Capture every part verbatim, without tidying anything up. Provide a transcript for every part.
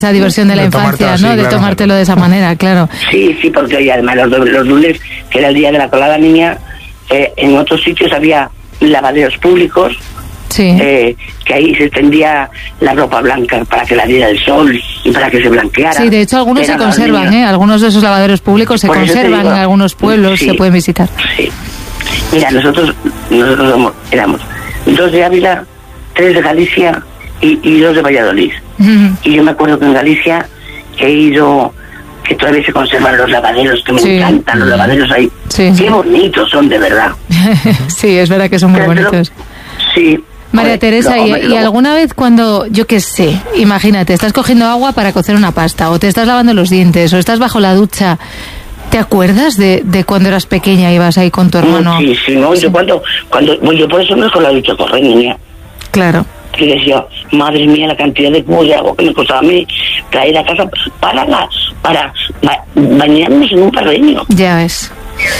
Esa diversión de la de infancia, así, ¿no? De claro, tomártelo de esa manera, claro. Sí, sí, porque y además los, los lunes, que era el día de la colada niña, eh, en otros sitios había lavaderos públicos, sí. eh, que ahí se extendía la ropa blanca para que la diera el sol y para que se blanqueara. Sí, de hecho algunos se conservan, ¿eh? Algunos de esos lavaderos públicos se Por conservan digo, en algunos pueblos, sí, se pueden visitar. Sí. Mira, nosotros, nosotros somos, éramos dos de Ávila, tres de Galicia y, y dos de Valladolid. Uh-huh. Y yo me acuerdo que en Galicia he ido, que todavía se conservan los lavaderos, que me sí. encantan los lavaderos ahí. Sí. Qué bonitos son, de verdad. Sí, es verdad que son muy Pero, bonitos. Sí. María Teresa, no, ¿y, hombre, ¿y alguna vez cuando, yo qué sé, imagínate, estás cogiendo agua para cocer una pasta, o te estás lavando los dientes, o estás bajo la ducha, ¿te acuerdas de, de cuando eras pequeña, ibas ahí con tu hermano? Sí, sí, no, sí. yo cuando, cuando, bueno, yo por eso me con la ducha correr, niña. Claro. Y decía, madre mía, la cantidad de cubos de agua que me costaba a mí traer a casa para la, para ba- bañarnos en un parreño. Ya ves.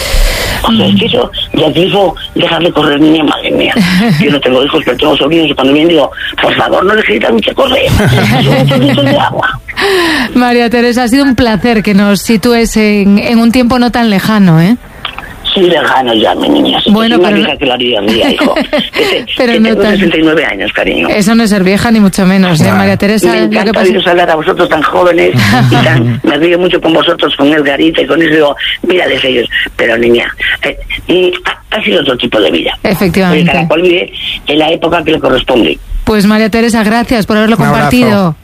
O sea, es que eso, ya digo, dejar de correr, niña, madre mía. Yo no tengo hijos, pero tengo sobrinos, y cuando vienen digo, por favor, no dejéis la ducha correr. Son muchos litros de agua. María Teresa, ha sido un placer que nos sitúes en, en un tiempo no tan lejano, ¿eh? Sí, lejano ya, mi niña. Si bueno, pero... Una que la haría mía, hijo. Que te, pero que no tengo tan... sesenta y nueve años, cariño. Eso no es ser vieja, ni mucho menos, ¿eh, María Teresa? Me encanta lo que pasa... oíros hablar a vosotros tan jóvenes y tan... me río mucho con vosotros, con Edgarita y con eso. Digo, mírales ellos. Pero, niña, eh, y ha, ha sido otro tipo de vida. Efectivamente. Porque cada cual vive en la época que le corresponde. Pues, María Teresa, gracias por haberlo Un compartido. abrazo.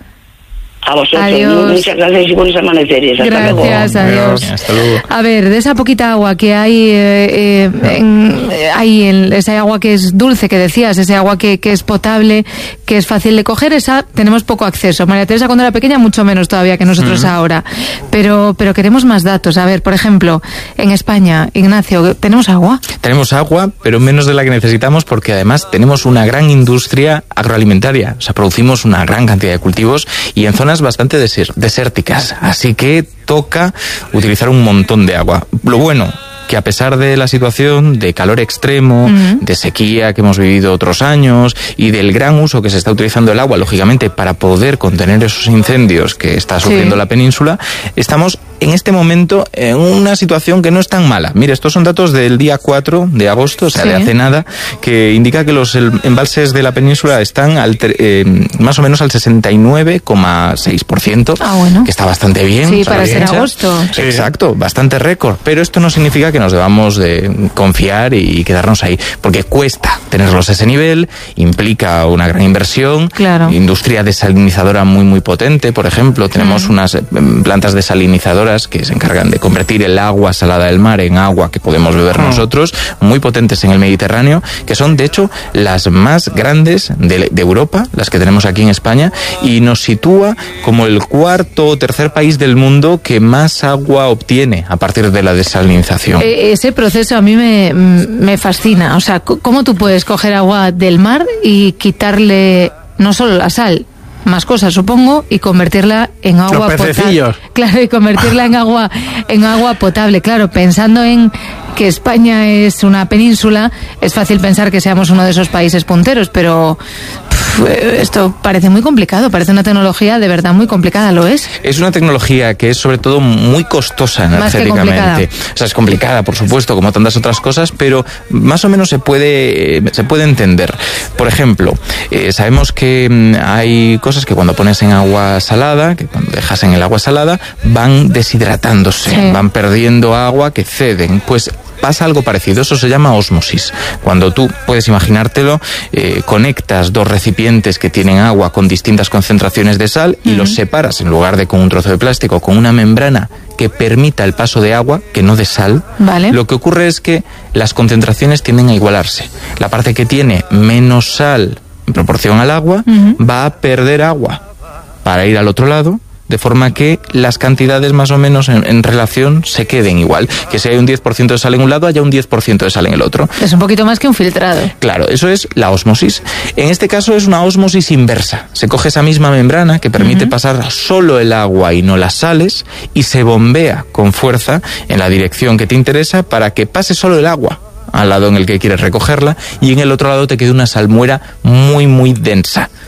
A vosotros, adiós. Muchas gracias y buenos amaneceres. Hasta gracias, luego. adiós. Hasta luego. A ver, de esa poquita agua que hay, eh, eh, en, eh, hay en esa agua que es dulce, que decías, ese agua que, que es potable, que es fácil de coger, esa tenemos poco acceso. María Teresa cuando era pequeña mucho menos todavía que nosotros uh-huh. ahora. Pero, pero queremos más datos. A ver, por ejemplo, en España, Ignacio, ¿tenemos agua? Tenemos agua, pero menos de la que necesitamos porque además tenemos una gran industria agroalimentaria. O sea, producimos una gran cantidad de cultivos y en zonas bastante desert- desérticas, así que toca utilizar un montón de agua. Lo bueno, que a pesar de la situación de calor extremo, uh-huh. de sequía que hemos vivido otros años y del gran uso que se está utilizando el agua, lógicamente, para poder contener esos incendios que está sufriendo sí. la península, estamos en este momento en una situación que no es tan mala. Mire, estos son datos del día cuatro de agosto, o sea, sí. de hace nada, que indica que los embalses de la península están al, eh, más o menos al sesenta y nueve coma seis por ciento, ah, bueno. que está bastante bien. Sí, para ser agosto. Sí. Exacto, bastante récord, pero esto no significa que nos debamos de confiar y quedarnos ahí, porque cuesta tenerlos a ese nivel, implica una gran inversión, claro. industria desalinizadora muy muy potente, por ejemplo, tenemos mm. unas plantas desalinizadoras que se encargan de convertir el agua salada del mar en agua que podemos beber mm. nosotros, muy potentes en el Mediterráneo, que son de hecho las más grandes de, de Europa, las que tenemos aquí en España, y nos sitúa como el cuarto o tercer país del mundo que más agua obtiene a partir de la desalinización. Eh, ese proceso a mí me, me fascina, o sea, ¿cómo tú puedes coger agua del mar y quitarle no solo la sal, más cosas, supongo, y convertirla en agua potable? Claro, y convertirla en agua en agua potable. Claro, pensando en que España es una península, es fácil pensar que seamos uno de esos países punteros, pero pff, esto parece muy complicado, parece una tecnología de verdad muy complicada, ¿lo es? Es una tecnología que es sobre todo muy costosa energéticamente. O sea, es complicada, por supuesto, como tantas otras cosas, pero más o menos se puede se puede entender. Por ejemplo, eh, sabemos que hay cosas que cuando pones en agua salada, que cuando dejas en el agua salada, van deshidratándose, sí. van perdiendo agua, que ceden. Pues pasa algo parecido, eso se llama ósmosis. Cuando tú, puedes imaginártelo, eh, conectas dos recipientes que tienen agua con distintas concentraciones de sal y uh-huh. los separas, en lugar de con un trozo de plástico, con una membrana que permita el paso de agua, que no de sal, vale. lo que ocurre es que las concentraciones tienden a igualarse. La parte que tiene menos sal en proporción al agua uh-huh. va a perder agua para ir al otro lado, de forma que las cantidades más o menos en, en relación se queden igual. Que si hay un diez por ciento de sal en un lado, haya un diez por ciento de sal en el otro. Es un poquito más que un filtrado. Claro, eso es la ósmosis. En este caso es una ósmosis inversa. Se coge esa misma membrana que permite uh-huh. pasar solo el agua y no las sales y se bombea con fuerza en la dirección que te interesa para que pase solo el agua al lado en el que quieres recogerla y en el otro lado te quede una salmuera muy muy densa.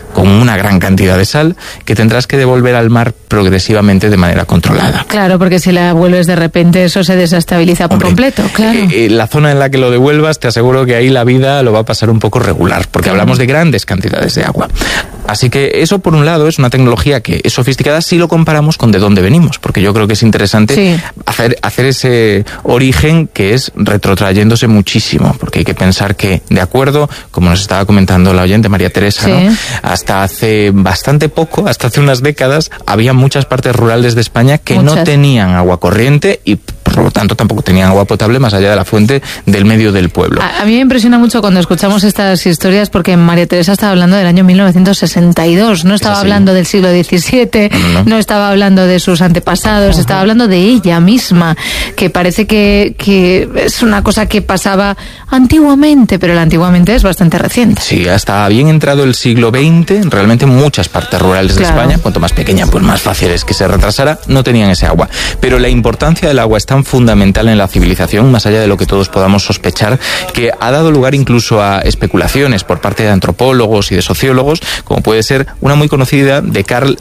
con una gran cantidad de sal que tendrás que devolver al mar progresivamente de manera controlada. Claro, porque si la vuelves de repente eso se desestabiliza por Hombre, completo, claro. Eh, la zona en la que lo devuelvas, te aseguro que ahí la vida lo va a pasar un poco regular, porque claro. hablamos de grandes cantidades de agua. Así que eso, por un lado, es una tecnología que es sofisticada si lo comparamos con de dónde venimos, porque yo creo que es interesante sí. hacer, hacer ese origen que es retrotrayéndose muchísimo, porque hay que pensar que, de acuerdo, como nos estaba comentando la oyente María Teresa, sí. ¿no? hasta hace bastante poco, hasta hace unas décadas, había muchas partes rurales de España que muchas. no tenían agua corriente y por lo tanto tampoco tenían agua potable más allá de la fuente del medio del pueblo. A, a mí me impresiona mucho cuando escuchamos estas historias porque María Teresa estaba hablando del año mil novecientos sesenta y dos, no estaba hablando del siglo diecisiete, no, no, no. no estaba hablando de sus antepasados, uh-huh. estaba hablando de ella misma, que parece que, que es una cosa que pasaba antiguamente, pero el antiguamente es bastante reciente. Sí, hasta bien entrado el siglo veinte, realmente muchas partes rurales de claro. España, cuanto más pequeña, pues más fácil es que se retrasara, no tenían ese agua. Pero la importancia del agua es tan fundamental en la civilización, más allá de lo que todos podamos sospechar, que ha dado lugar incluso a especulaciones por parte de antropólogos y de sociólogos, como puede ser una muy conocida de Karl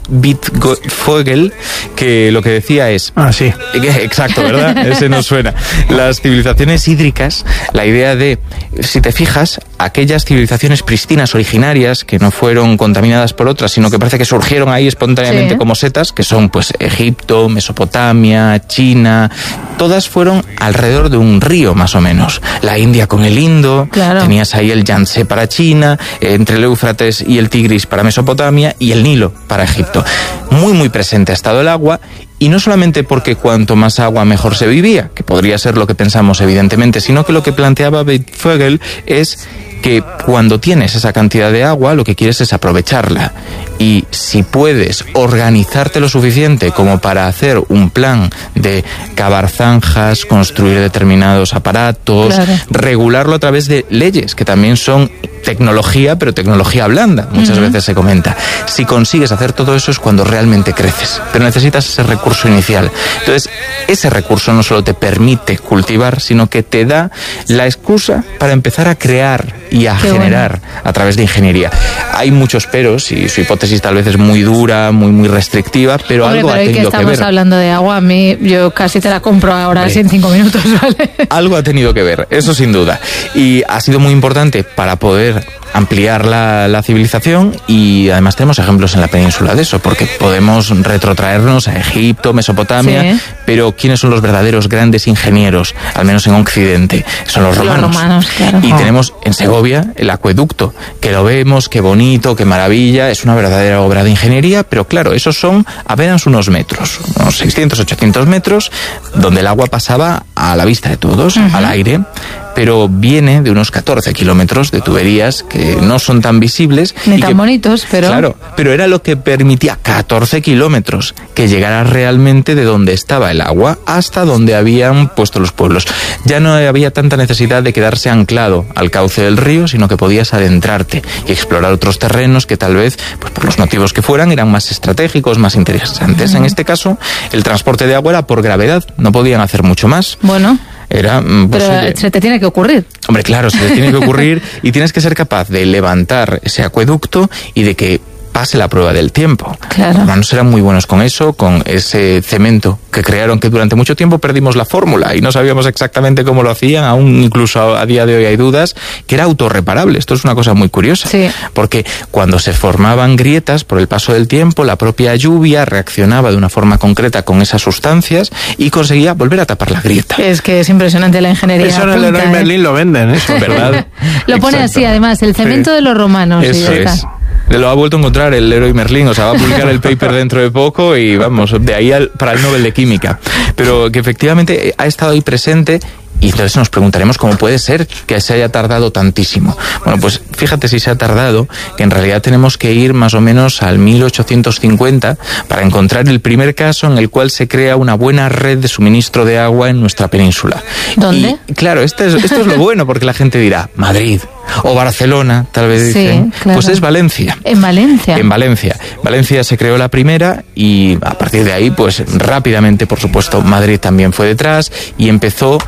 Wittfogel, que lo que decía es... Ah, sí. Exacto, ¿verdad? Ese nos suena. Las civilizaciones hídricas, la idea de, si te fijas, aquellas civilizaciones pristinas originarias que no fueron contaminadas por otras, sino que parece que surgieron ahí espontáneamente sí. como setas, que son pues Egipto, Mesopotamia, China, todas fueron alrededor de un río más o menos. La India con el Indo, claro. tenías ahí el Yangtze para China, entre el Éufrates y el Tigris para Mesopotamia y el Nilo para Egipto. Muy muy presente ha estado el agua. Y no solamente porque cuanto más agua mejor se vivía, que podría ser lo que pensamos evidentemente, sino que lo que planteaba Wittfogel es que cuando tienes esa cantidad de agua, lo que quieres es aprovecharla. Y si puedes organizarte lo suficiente como para hacer un plan de cavar zanjas, construir determinados aparatos, claro. regularlo a través de leyes, que también son tecnología, pero tecnología blanda, muchas uh-huh. veces se comenta. Si consigues hacer todo eso es cuando realmente creces, pero necesitas ese recurso inicial. Entonces, ese recurso no solo te permite cultivar, sino que te da la excusa para empezar a crear y a Qué generar bueno. a través de ingeniería. Hay muchos peros y su hipótesis tal vez es muy dura, muy muy restrictiva, pero Hombre, algo pero ha tenido que, que ver. Estamos hablando de agua, a mí yo casi te la compro ahora Hombre. en cinco minutos, ¿vale? Algo ha tenido que ver, eso sin duda. Y ha sido muy importante para poder ampliar la, la civilización y además tenemos ejemplos en la península de eso, porque podemos retrotraernos a Egipto, Mesopotamia, sí. pero ¿quiénes son los verdaderos grandes ingenieros, al menos en Occidente? Son los romanos. Los romanos, claro. Y oh. tenemos en Segovia el acueducto, que lo vemos, qué bonito, qué maravilla, es una verdadera obra de ingeniería, pero claro, esos son apenas unos metros, unos seiscientos, ochocientos metros, donde el agua pasaba a la vista de todos, uh-huh. al aire, pero viene de unos catorce kilómetros de tuberías que no son tan visibles. Ni y tan que, bonitos, pero... Claro, pero era lo que permitía catorce kilómetros que llegara realmente de donde estaba el agua hasta donde habían puesto los pueblos. Ya no había tanta necesidad de quedarse anclado al cauce del río, sino que podías adentrarte y explorar otros terrenos que tal vez, pues por los motivos que fueran, eran más estratégicos, más interesantes. Uh-huh. En este caso, el transporte de agua era por gravedad, no podían hacer mucho más. Bueno... Era, pues, Pero oye, se te tiene que ocurrir. Hombre, claro, se te tiene que ocurrir y tienes que ser capaz de levantar ese acueducto y de que pase la prueba del tiempo. Claro. Los romanos eran muy buenos con eso, con ese cemento que crearon, que durante mucho tiempo perdimos la fórmula y no sabíamos exactamente cómo lo hacían, aún incluso a, a día de hoy hay dudas, que era autorreparable. Esto es una cosa muy curiosa, sí. porque cuando se formaban grietas por el paso del tiempo, la propia lluvia reaccionaba de una forma concreta con esas sustancias y conseguía volver a tapar la grieta. Es que es impresionante la ingeniería. Eso en el Leroy ¿eh? Merlin lo venden, eso, ¿verdad? Lo pone Exacto. así, además, el cemento sí. de los romanos. Eso y ya es. Está. Lo ha vuelto a encontrar el Leroy Merlin, o sea, va a publicar el paper dentro de poco y vamos, de ahí al, para el Nobel de Química. Pero que efectivamente ha estado ahí presente. Y entonces nos preguntaremos cómo puede ser que se haya tardado tantísimo. Bueno, pues fíjate si se ha tardado, que en realidad tenemos que ir más o menos al mil ochocientos cincuenta para encontrar el primer caso en el cual se crea una buena red de suministro de agua en nuestra península. ¿Dónde? Y claro, esto es, esto es lo bueno, porque la gente dirá, Madrid o Barcelona, tal vez dicen. Sí, claro. Pues es Valencia. En Valencia. En Valencia. Valencia se creó la primera y a partir de ahí, pues rápidamente, por supuesto, Madrid también fue detrás y empezó a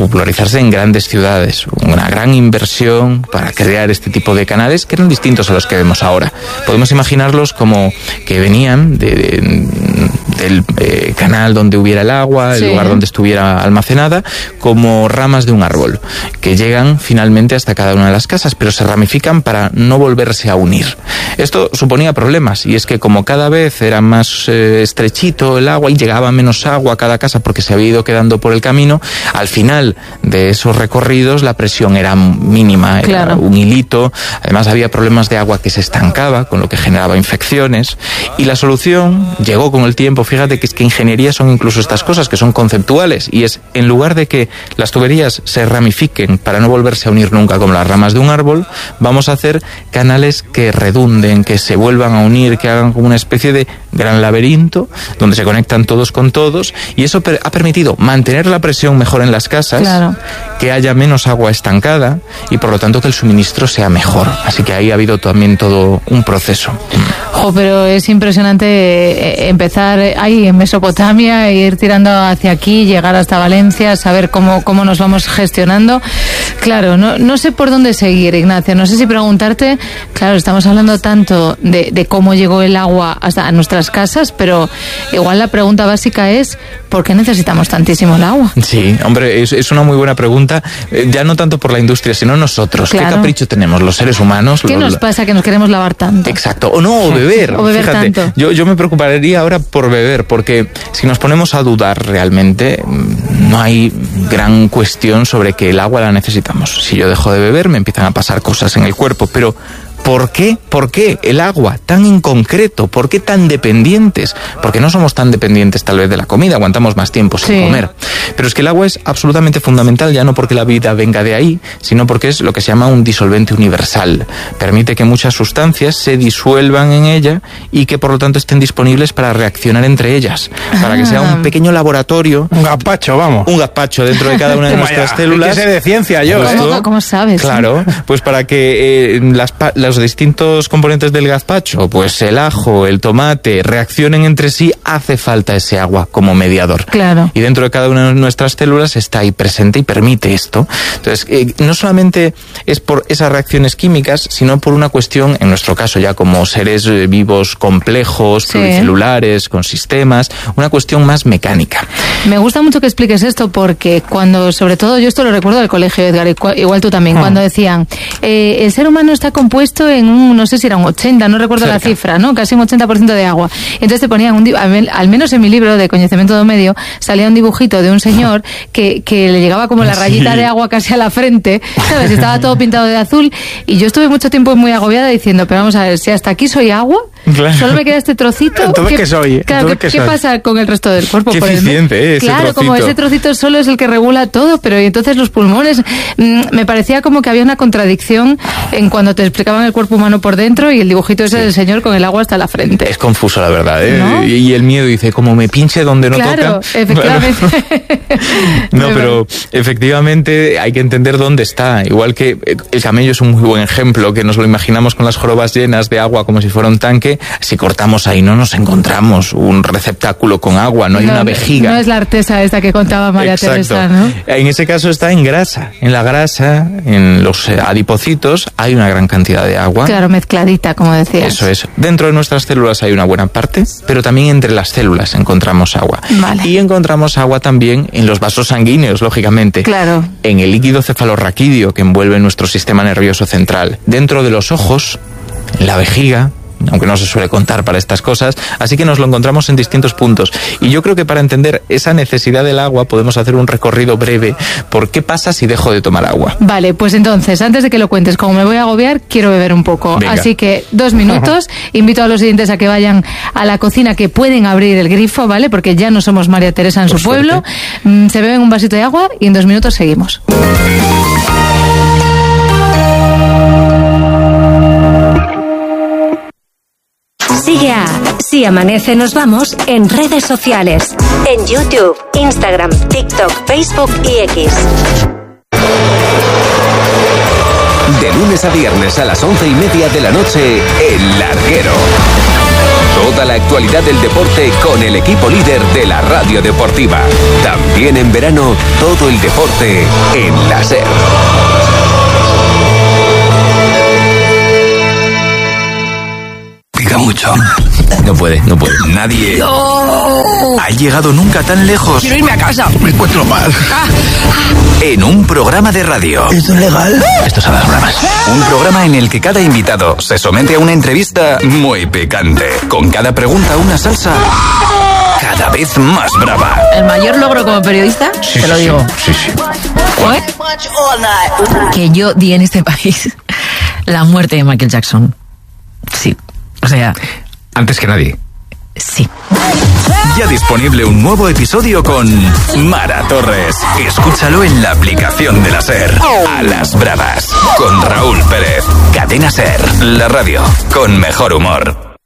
popularizarse en grandes ciudades. Una gran inversión para crear este tipo de canales que eran distintos a los que vemos ahora. Podemos imaginarlos como que venían de, de, del eh, canal donde hubiera el agua, el sí. lugar donde estuviera almacenada, como ramas de un árbol, que llegan finalmente hasta cada una de las casas, pero se ramifican para no volverse a unir. Esto suponía problemas, y es que como cada vez era más eh, estrechito el agua y llegaba menos agua a cada casa porque se había ido quedando por el camino, al final de esos recorridos la presión era mínima, era claro. un hilito. Además había problemas de agua que se estancaba, con lo que generaba infecciones, y la solución llegó con el tiempo. Fíjate que es que ingeniería son incluso estas cosas que son conceptuales, y es, en lugar de que las tuberías se ramifiquen para no volverse a unir nunca como las ramas de un árbol, vamos a hacer canales que redunden, que se vuelvan a unir, que hagan como una especie de gran laberinto donde se conectan todos con todos, y eso ha permitido mantener la presión mejor en las casas, claro. que haya menos agua estancada y por lo tanto que el suministro sea mejor. Así que ahí ha habido también todo un proceso. Jo, pero es impresionante empezar ahí en Mesopotamia e ir tirando hacia aquí, llegar hasta Valencia, saber cómo, cómo nos vamos gestionando. Claro, no, no sé por dónde seguir, Ignacio. No sé si preguntarte, claro, estamos hablando tanto de, de cómo llegó el agua hasta nuestras casas, pero igual la pregunta básica es, ¿por qué necesitamos tantísimo el agua? Sí, hombre, es, es una muy buena pregunta, eh, ya no tanto por la industria, sino nosotros. Claro. ¿Qué capricho tenemos los seres humanos? ¿Qué los, nos pasa que nos queremos lavar tanto? Exacto, o no, o beber. o beber Fíjate, tanto. Yo, yo me preocuparía ahora por beber, porque si nos ponemos a dudar realmente, no hay gran cuestión sobre que el agua la necesitamos. Si yo dejo de beber, me empiezan a pasar cosas en el cuerpo, pero ¿por qué? ¿Por qué el agua tan en concreto? ¿Por qué tan dependientes? Porque no somos tan dependientes tal vez de la comida, aguantamos más tiempo sin sí. comer. Pero es que el agua es absolutamente fundamental, ya no porque la vida venga de ahí, sino porque es lo que se llama un disolvente universal. Permite que muchas sustancias se disuelvan en ella y que por lo tanto estén disponibles para reaccionar entre ellas, ah. para que sea un pequeño laboratorio. Un gazpacho, vamos. Un gazpacho dentro de cada una de nuestras ya, células. Hay que ser de ciencia yo. ¿Cómo, ¿Cómo sabes? Claro, pues para que eh, las, las los distintos componentes del gazpacho, pues el ajo, el tomate, reaccionen entre sí, hace falta ese agua como mediador. Claro. Y dentro de cada una de nuestras células está ahí presente y permite esto. Entonces, eh, no solamente es por esas reacciones químicas, sino por una cuestión, en nuestro caso ya como seres vivos complejos, sí. pluricelulares, con sistemas, una cuestión más mecánica. Me gusta mucho que expliques esto porque cuando, sobre todo, yo esto lo recuerdo del colegio, Edgar, igual tú también, ah. cuando decían, eh, el ser humano está compuesto en un, no sé si era un ochenta, no recuerdo Cerca. la cifra, ¿no? Casi un ochenta por ciento de agua. Entonces te ponían, un, al menos en mi libro de Conocimiento do Medio, salía un dibujito de un señor que, que le llegaba como la rayita sí. de agua casi a la frente, ¿sabes? Estaba todo pintado de azul y yo estuve mucho tiempo muy agobiada diciendo, pero vamos a ver, si hasta aquí soy agua, claro. solo me queda este trocito. Entonces, ¿qué, ¿qué soy? Claro, Entonces, ¿qué, ¿qué pasa con el resto del cuerpo? Qué por eficiente, el, ¿eh? Ese claro, trocito. Como ese trocito solo es el que regula todo, pero y entonces los pulmones, mmm, me parecía como que había una contradicción en cuando te explicaban el cuerpo humano por dentro y el dibujito ese sí. del señor con el agua hasta la frente. Es confuso, la verdad, ¿eh? ¿No? Y, y el miedo dice, como me pinche donde no claro, toca. Efectivamente. No, pero efectivamente hay que entender dónde está. Igual que el camello es un muy buen ejemplo, que nos lo imaginamos con las jorobas llenas de agua como si fuera un tanque. Si cortamos ahí no nos encontramos un receptáculo con agua, no hay no, una vejiga. No es la artesa esta que contaba María Exacto. Teresa, ¿no? En ese caso está en grasa. En la grasa, en los adipocitos, hay una gran cantidad de agua. Claro, mezcladita, como decías. Eso es. Dentro de nuestras células hay una buena parte, pero también entre las células encontramos agua. Vale. Y encontramos agua también en los vasos sanguíneos, lógicamente. Claro. En el líquido cefalorraquídeo que envuelve nuestro sistema nervioso central. Dentro de los ojos, en la vejiga, aunque no se suele contar para estas cosas, así que nos lo encontramos en distintos puntos. Y yo creo que para entender esa necesidad del agua podemos hacer un recorrido breve por qué pasa si dejo de tomar agua. Vale, pues entonces, antes de que lo cuentes, como me voy a agobiar, quiero beber un poco. Venga. Así que, dos minutos, invito a los siguientes a que vayan a la cocina, que pueden abrir el grifo, ¿vale? Porque ya no somos María Teresa en por su pueblo. Mm, se beben un vasito de agua y en dos minutos seguimos. Sigue a Si Amanece Nos Vamos en redes sociales. En YouTube, Instagram, TikTok, Facebook y X. De lunes a viernes a las once y media de la noche, El Larguero. toda la actualidad del deporte con el equipo líder de la radio deportiva. También en verano, todo el deporte en la SER. Pica mucho. No puede, no puede. Nadie no. ha llegado nunca tan lejos. Quiero irme a casa. Me encuentro mal. Ah. En un programa de radio. ¿Esto es legal? Esto son las bromas. Un programa en el que cada invitado se somete a una entrevista muy picante. Con cada pregunta una salsa cada vez más brava. El mayor logro como periodista, sí, te lo sí, digo. Sí, sí. ¿Fue? Que yo di en este país la muerte de Michael Jackson. Sí, o sea... Antes que nadie. Sí. Ya disponible un nuevo episodio con Mara Torres. Escúchalo en la aplicación de la SER. A las bravas. Con Raúl Pérez. Cadena SER. La radio con mejor humor.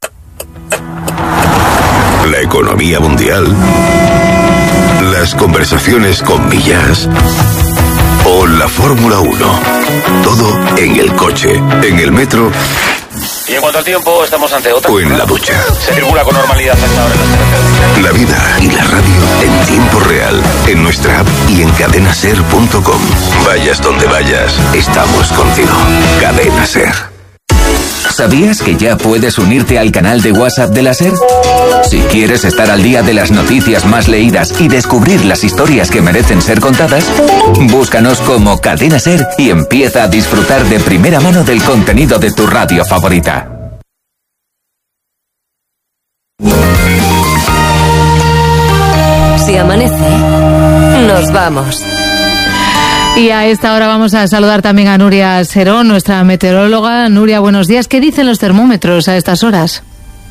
La economía mundial. Las conversaciones con Millas. O la Fórmula uno. Todo en el coche, en el metro. Y en cuanto al tiempo, estamos ante otra. O en la ducha. Se circula con normalidad hasta ahora en las carreteras. La vida y la radio en tiempo real. En nuestra app y en cadena ser punto com. Vayas donde vayas, estamos contigo. Cadena SER. ¿Sabías que ya puedes unirte al canal de WhatsApp de la SER? Si quieres estar al día de las noticias más leídas y descubrir las historias que merecen ser contadas, búscanos como Cadena SER y empieza a disfrutar de primera mano del contenido de tu radio favorita. Si amanece, nos vamos. Y a esta hora vamos a saludar también a Nuria Serón, nuestra meteoróloga. Nuria, buenos días. ¿Qué dicen los termómetros a estas horas?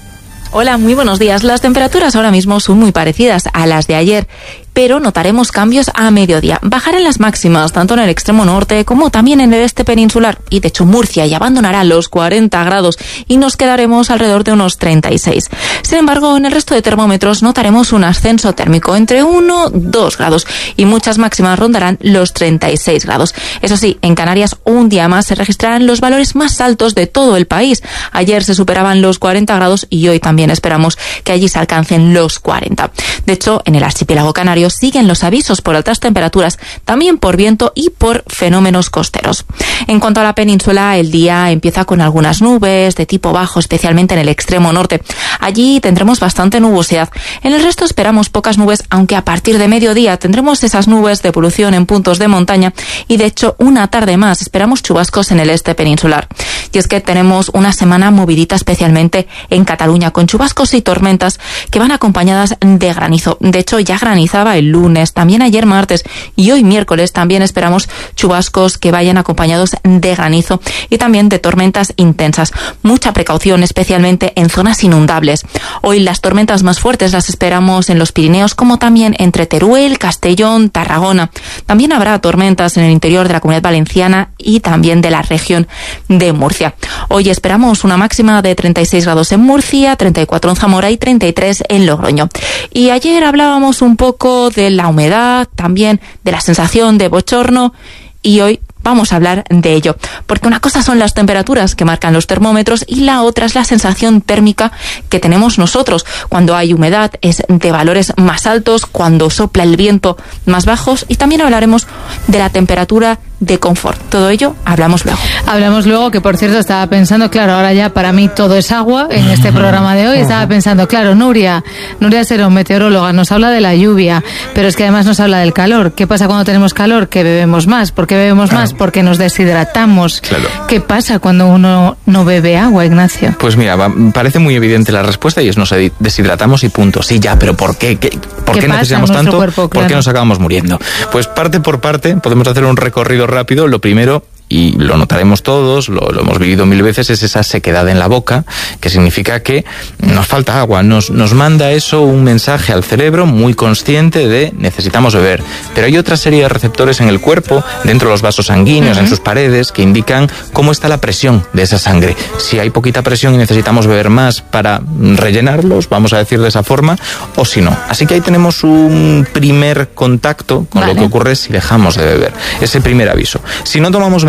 Hola, muy buenos días. Las temperaturas ahora mismo son muy parecidas a las de ayer, pero notaremos cambios a mediodía. Bajarán las máximas, tanto en el extremo norte como también en el este peninsular. Y de hecho Murcia ya abandonará los cuarenta grados y nos quedaremos alrededor de unos treinta y seis. Sin embargo, en el resto de termómetros notaremos un ascenso térmico entre uno a dos grados y muchas máximas rondarán los treinta y seis grados. Eso sí, en Canarias un día más se registrarán los valores más altos de todo el país. Ayer se superaban los cuarenta grados y hoy también esperamos que allí se alcancen los cuarenta. De hecho, en el archipiélago canario siguen los avisos por altas temperaturas, también por viento y por fenómenos costeros. En cuanto a la península, el día empieza con algunas nubes de tipo bajo, especialmente en el extremo norte. Allí tendremos bastante nubosidad. En el resto esperamos pocas nubes, aunque a partir de mediodía tendremos esas nubes de evolución en puntos de montaña y de hecho una tarde más esperamos chubascos en el este peninsular. Y es que tenemos una semana movidita especialmente en Cataluña, con chubascos y tormentas que van acompañadas de granizo. De hecho ya granizaba el lunes, también ayer martes y hoy miércoles también esperamos chubascos que vayan acompañados de granizo y también de tormentas intensas. Mucha precaución, especialmente en zonas inundables. Hoy las tormentas más fuertes las esperamos en los Pirineos, como también entre Teruel, Castellón, Tarragona. También habrá tormentas en el interior de la Comunidad Valenciana y también de la región de Murcia. Hoy esperamos una máxima de treinta y seis grados en Murcia, treinta y cuatro en Zamora y treinta y tres en Logroño. Y ayer hablábamos un poco de la humedad, también de la sensación de bochorno, y hoy vamos a hablar de ello, porque una cosa son las temperaturas que marcan los termómetros y la otra es la sensación térmica que tenemos nosotros. Cuando hay humedad es de valores más altos, cuando sopla el viento más bajos, y también hablaremos de la temperatura de confort. Todo ello hablamos luego. Hablamos luego, que por cierto estaba pensando, claro, ahora ya para mí todo es agua en este programa de hoy. Estaba pensando, claro, Nuria, Nuria Serón, meteoróloga, nos habla de la lluvia, pero es que además nos habla del calor. ¿Qué pasa cuando tenemos calor? Que bebemos más. ¿Por qué bebemos más? Porque nos deshidratamos. Claro. ¿Qué pasa cuando uno no bebe agua, Ignacio? Pues mira, va, parece muy evidente la respuesta y es nos deshidratamos y punto. Sí, ya, pero ¿por qué? ¿Qué, ¿Por qué, qué necesitamos tanto? Cuerpo, claro. ¿Por qué nos acabamos muriendo? Pues parte por parte, podemos hacer un recorrido rápido. Lo primero, y lo notaremos todos, lo, lo hemos vivido mil veces, es esa sequedad en la boca, que significa que nos falta agua. Nos, nos manda eso un mensaje al cerebro muy consciente de necesitamos beber. Pero hay otra serie de receptores en el cuerpo, dentro de los vasos sanguíneos, uh-huh. en sus paredes, que indican cómo está la presión de esa sangre. Si hay poquita presión y necesitamos beber más para rellenarlos, vamos a decir de esa forma, o si no. Así que ahí tenemos un primer contacto con vale. lo que ocurre si dejamos de beber. Ese primer aviso. Si no tomamos medidas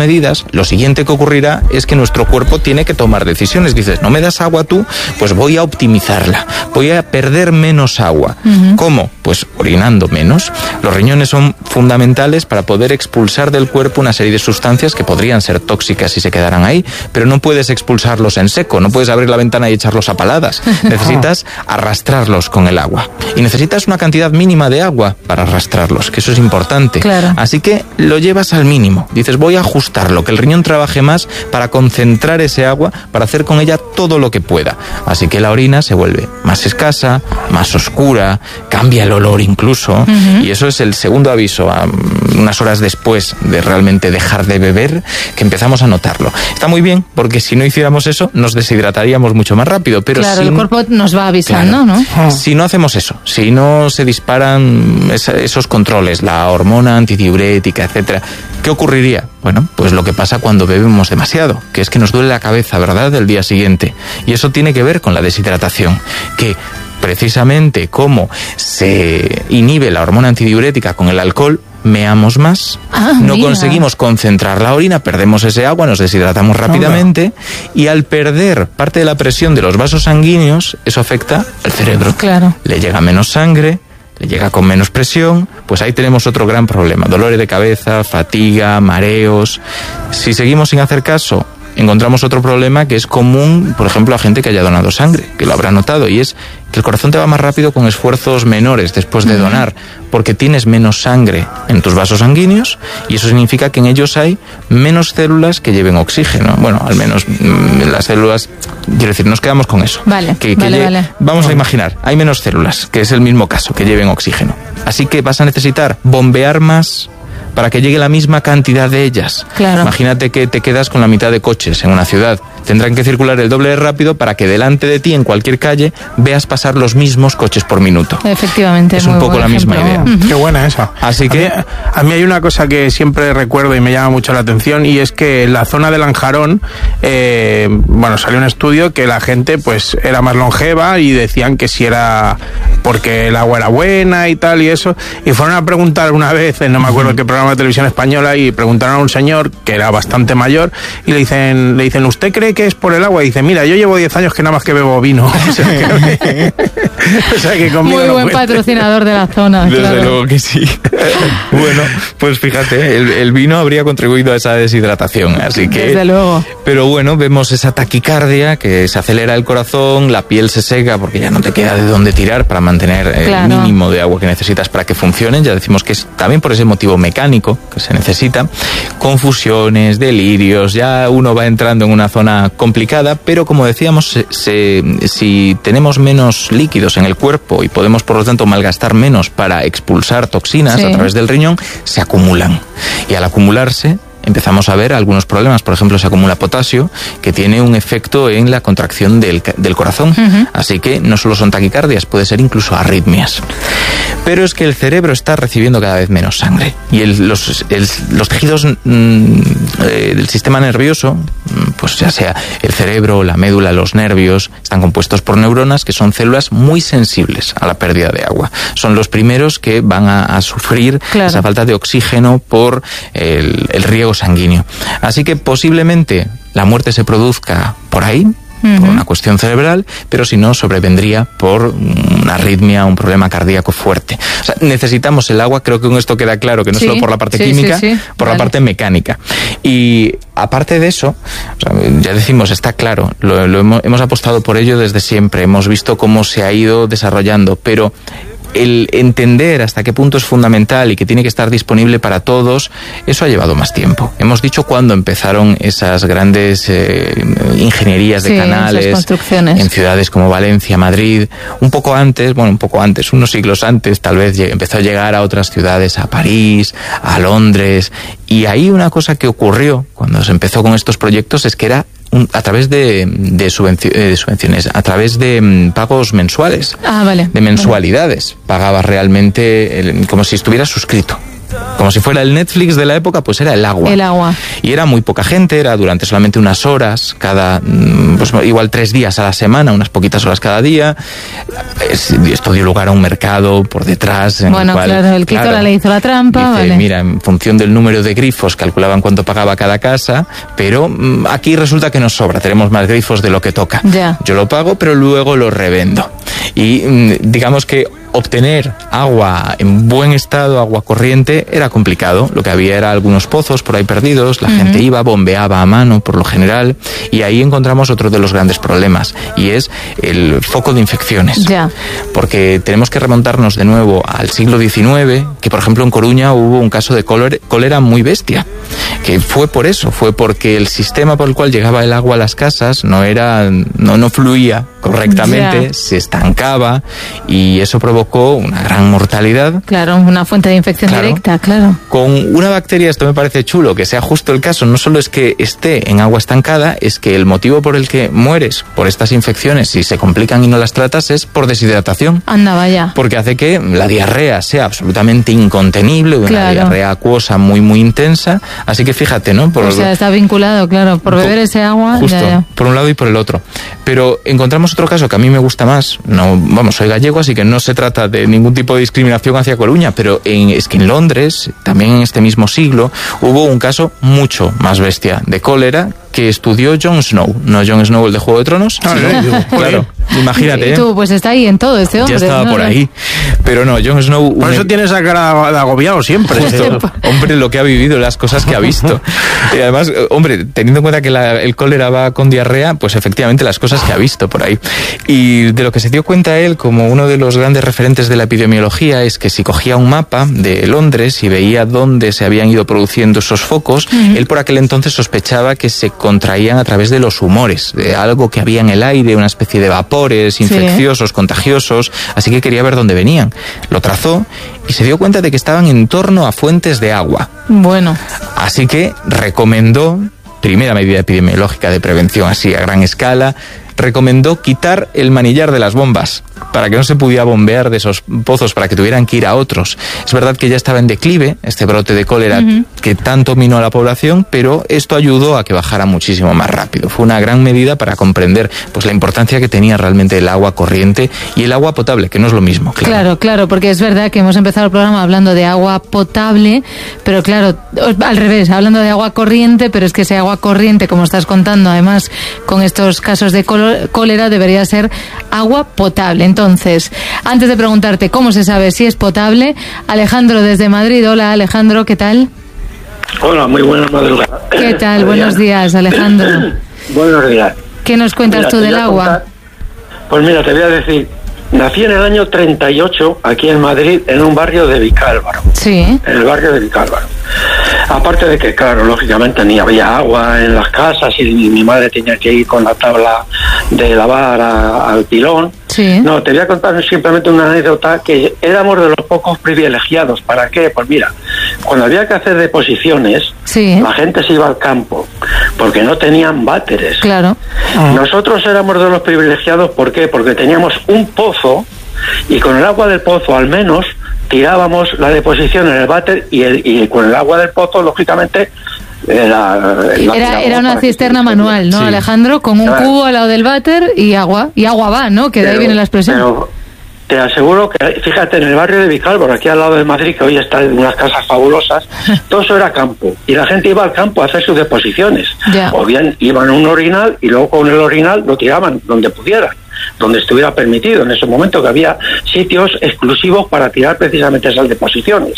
medidas, lo siguiente que ocurrirá es que nuestro cuerpo tiene que tomar decisiones. Dices, no me das agua tú, pues voy a optimizarla, voy a perder menos agua. Uh-huh. ¿Cómo? Pues orinando menos. Los riñones son fundamentales para poder expulsar del cuerpo una serie de sustancias que podrían ser tóxicas si se quedaran ahí, pero no puedes expulsarlos en seco, no puedes abrir la ventana y echarlos a paladas. Necesitas arrastrarlos con el agua. Y necesitas una cantidad mínima de agua para arrastrarlos, que eso es importante. Claro. Así que lo llevas al mínimo. Dices, voy a ajustarlo, que el riñón trabaje más para concentrar ese agua, para hacer con ella todo lo que pueda. Así que la orina se vuelve más escasa, más oscura, cambia el olor incluso, uh-huh. y eso es el segundo aviso, a unas horas después de realmente dejar de beber, que empezamos a notarlo. Está muy bien, porque si no hiciéramos eso, nos deshidrataríamos mucho más rápido. Pero claro, si el cuerpo nos va avisando, claro, ¿no? Si no hacemos eso, si no se disparan esos controles, la hormona antidiurética, etcétera, ¿qué ocurriría? Bueno, pues lo que pasa cuando bebemos demasiado, que es que nos duele la cabeza, ¿verdad?, del día siguiente. Y eso tiene que ver con la deshidratación, que precisamente como se inhibe la hormona antidiurética con el alcohol, meamos más, ah, no mira. conseguimos concentrar la orina, perdemos ese agua, nos deshidratamos rápidamente, y al perder parte de la presión de los vasos sanguíneos, eso afecta al cerebro. Claro. Le llega menos sangre, le llega con menos presión, pues ahí tenemos otro gran problema, dolores de cabeza, fatiga, mareos. Si seguimos sin hacer caso, encontramos otro problema que es común, por ejemplo, a gente que haya donado sangre, que lo habrá notado, y es que el corazón te va más rápido con esfuerzos menores después de donar, porque tienes menos sangre en tus vasos sanguíneos, y eso significa que en ellos hay menos células que lleven oxígeno. Bueno, al menos mmm, las células, quiero decir, nos quedamos con eso. Vale, que, que vale, lle- vale. Vamos a imaginar, hay menos células, que es el mismo caso, que lleven oxígeno. Así que vas a necesitar bombear más para que llegue la misma cantidad de ellas. Claro. Imagínate que te quedas con la mitad de coches en una ciudad. Tendrán que circular el doble de rápido para que delante de ti, en cualquier calle, veas pasar los mismos coches por minuto. Efectivamente. Es un muy poco buen la misma ejemplo. idea. Uh-huh. Qué buena esa. Así que... A mí, a mí hay una cosa que siempre recuerdo y me llama mucho la atención, y es que en la zona de Lanjarón, eh, bueno, salió un estudio que la gente pues era más longeva, y decían que si era porque el agua era buena y tal y eso, y fueron a preguntar una vez, no me acuerdo qué programa de televisión española, y preguntaron a un señor que era bastante mayor, y le dicen, le dicen, ¿usted cree que es por el agua? Y dice, mira, yo llevo diez años que nada más que bebo vino. O sea que, o sea que conmigo Muy no buen cuente. patrocinador de la zona. Desde claro. luego que sí. Bueno, pues fíjate, el, el vino habría contribuido a esa deshidratación, así que... Desde luego. Pero bueno, vemos esa taquicardia, que se acelera el corazón, la piel se seca porque ya no te queda de dónde tirar para mantener el Claro. mínimo de agua que necesitas para que funcionen. Ya decimos que es también por ese motivo mecánico que se necesita. Confusiones, delirios, ya uno va entrando en una zona complicada, pero como decíamos, se, se, si tenemos menos líquidos en el cuerpo y podemos por lo tanto malgastar menos para expulsar toxinas Sí. a través del riñón, se acumulan. Y al acumularse, empezamos a ver algunos problemas. Por ejemplo, se acumula potasio, que tiene un efecto en la contracción del, del corazón. Uh-huh. Así que no solo son taquicardias, puede ser incluso arritmias. Pero es que el cerebro está recibiendo cada vez menos sangre. Y el, los, el, los tejidos mmm, eh, del sistema nervioso, pues ya sea el cerebro, la médula, los nervios, están compuestos por neuronas, que son células muy sensibles a la pérdida de agua. Son los primeros que van a, a sufrir claro. esa falta de oxígeno por el, el riego sanguíneo. Así que posiblemente la muerte se produzca por ahí, uh-huh. por una cuestión cerebral, pero si no, sobrevendría por una arritmia, un problema cardíaco fuerte. O sea, necesitamos el agua, creo que con esto queda claro que no sí, solo por la parte sí, química, sí, sí. por vale. la parte mecánica. Y aparte de eso, o sea, ya decimos, está claro, lo, lo hemos, hemos apostado por ello desde siempre, hemos visto cómo se ha ido desarrollando, pero el entender hasta qué punto es fundamental y que tiene que estar disponible para todos, eso ha llevado más tiempo. Hemos dicho cuando empezaron esas grandes eh, ingenierías de sí, canales esas construcciones en ciudades como Valencia, Madrid, un poco antes, bueno, un poco antes, unos siglos antes, tal vez empezó a llegar a otras ciudades, a París, a Londres, y ahí una cosa que ocurrió cuando se empezó con estos proyectos es que era Un, a través de, de, subvenci- de subvenciones, a través de um, pagos mensuales, ah, vale, de mensualidades. Vale. Pagabas realmente el, como si estuvieras suscrito. Como si fuera el Netflix de la época, pues era el agua. El agua. Y era muy poca gente, era durante solamente unas horas, cada, pues igual tres días a la semana, unas poquitas horas cada día. Esto dio lugar a un mercado por detrás. En bueno, el cual, claro, el Quito claro, le hizo la trampa. dice, vale. Mira, en función del número de grifos calculaban cuánto pagaba cada casa, pero mmm, aquí resulta que nos sobra, tenemos más grifos de lo que toca. Ya. Yo lo pago, pero luego lo revendo. Y mmm, digamos que obtener agua en buen estado, agua corriente, era complicado. Lo que había era algunos pozos por ahí perdidos, la uh-huh. gente iba, bombeaba a mano por lo general, y ahí encontramos otro de los grandes problemas, y es el foco de infecciones. Ya. Porque tenemos que remontarnos de nuevo al siglo diecinueve, que por ejemplo en Coruña hubo un caso de cólera muy bestia, que fue por eso, fue porque el sistema por el cual llegaba el agua a las casas no era, no, no fluía correctamente, ya. se estancaba, y eso provocó una gran mortalidad. Claro, una fuente de infección claro, directa, claro. Con una bacteria, esto me parece chulo, que sea justo el caso, no solo es que esté en agua estancada, es que el motivo por el que mueres por estas infecciones, si se complican y no las tratas, es por deshidratación. Anda, vaya. Porque hace que la diarrea sea absolutamente incontenible, una claro. diarrea acuosa muy, muy intensa, así que fíjate, ¿no? Por o sea, está vinculado, claro, por beber ese agua. Justo, ya, ya. por un lado y por el otro. Pero encontramos otro caso que a mí me gusta más, no, vamos, soy gallego, así que no se trata de ningún tipo de discriminación hacia Coruña, pero en, es que en Londres, también en este mismo siglo, hubo un caso mucho más bestia de cólera que estudió Jon Snow, no Jon Snow el de Juego de Tronos, ah, sino, ¿eh? claro, imagínate. Y tú, pues está ahí en todo este hombre. Ya estaba ¿no? por ahí, pero no, Jon Snow... Por un... eso tiene esa cara de agobiado siempre. Justo, hombre, lo que ha vivido, las cosas que ha visto. Y además, hombre, teniendo en cuenta que la, el cólera va con diarrea, pues efectivamente las cosas que ha visto por ahí. Y de lo que se dio cuenta él, como uno de los grandes referentes de la epidemiología, es que si cogía un mapa de Londres y veía dónde se habían ido produciendo esos focos, uh-huh. él por aquel entonces sospechaba que se contraían a través de los humores, de algo que había en el aire, una especie de vapores infecciosos, sí. contagiosos, así que quería ver dónde venían. Lo trazó y se dio cuenta de que estaban en torno a fuentes de agua. Bueno. Así que recomendó, primera medida epidemiológica de prevención así a gran escala, recomendó quitar el manillar de las bombas para que no se pudiera bombear de esos pozos, para que tuvieran que ir a otros. Es verdad que ya estaba en declive este brote de cólera uh-huh. que tanto minó a la población, pero esto ayudó a que bajara muchísimo más rápido. Fue una gran medida para comprender pues la importancia que tenía realmente el agua corriente y el agua potable, que no es lo mismo. Claro, claro, claro, porque es verdad que hemos empezado el programa hablando de agua potable, pero claro, al revés, hablando de agua corriente, pero es que ese agua corriente, como estás contando, además, con estos casos de cólera, debería ser agua potable. Entonces, antes de preguntarte cómo se sabe si es potable, Alejandro desde Madrid. Hola, Alejandro, ¿qué tal? Hola, muy buenas madrugadas. ¿Qué tal? Buenos días, Alejandro. Buenos días. ¿Qué nos cuentas mira, tú del agua? Contar, pues mira, te voy a decir, nací en el año treinta y ocho, aquí en Madrid, en un barrio de Vicálvaro. Sí. En el barrio de Vicálvaro. Aparte de que, claro, lógicamente ni había agua en las casas y mi madre tenía que ir con la tabla de lavar a, al pilón. Sí. No, te voy a contar simplemente una anécdota que éramos de los pocos privilegiados. ¿Para qué? Pues mira, cuando había que hacer deposiciones, sí. la gente se iba al campo porque no tenían váteres. Claro. Ah. Nosotros éramos de los privilegiados, ¿por qué? Porque teníamos un pozo y con el agua del pozo al menos tirábamos la deposición en el váter y, el, y con el agua del pozo, lógicamente, la, la era, era una cisterna manual, ¿no, sí. Alejandro? Con un claro. cubo al lado del váter y agua. Y agua va, ¿no? Que de pero, ahí viene la expresión. Pero te aseguro que, fíjate, en el barrio de Vicálvaro, aquí al lado de Madrid, que hoy están en unas casas fabulosas, todo eso era campo. Y la gente iba al campo a hacer sus deposiciones. Ya. O bien iban a un orinal y luego con el orinal lo tiraban donde pudieran, donde estuviera permitido. En ese momento que había sitios exclusivos para tirar precisamente esas deposiciones.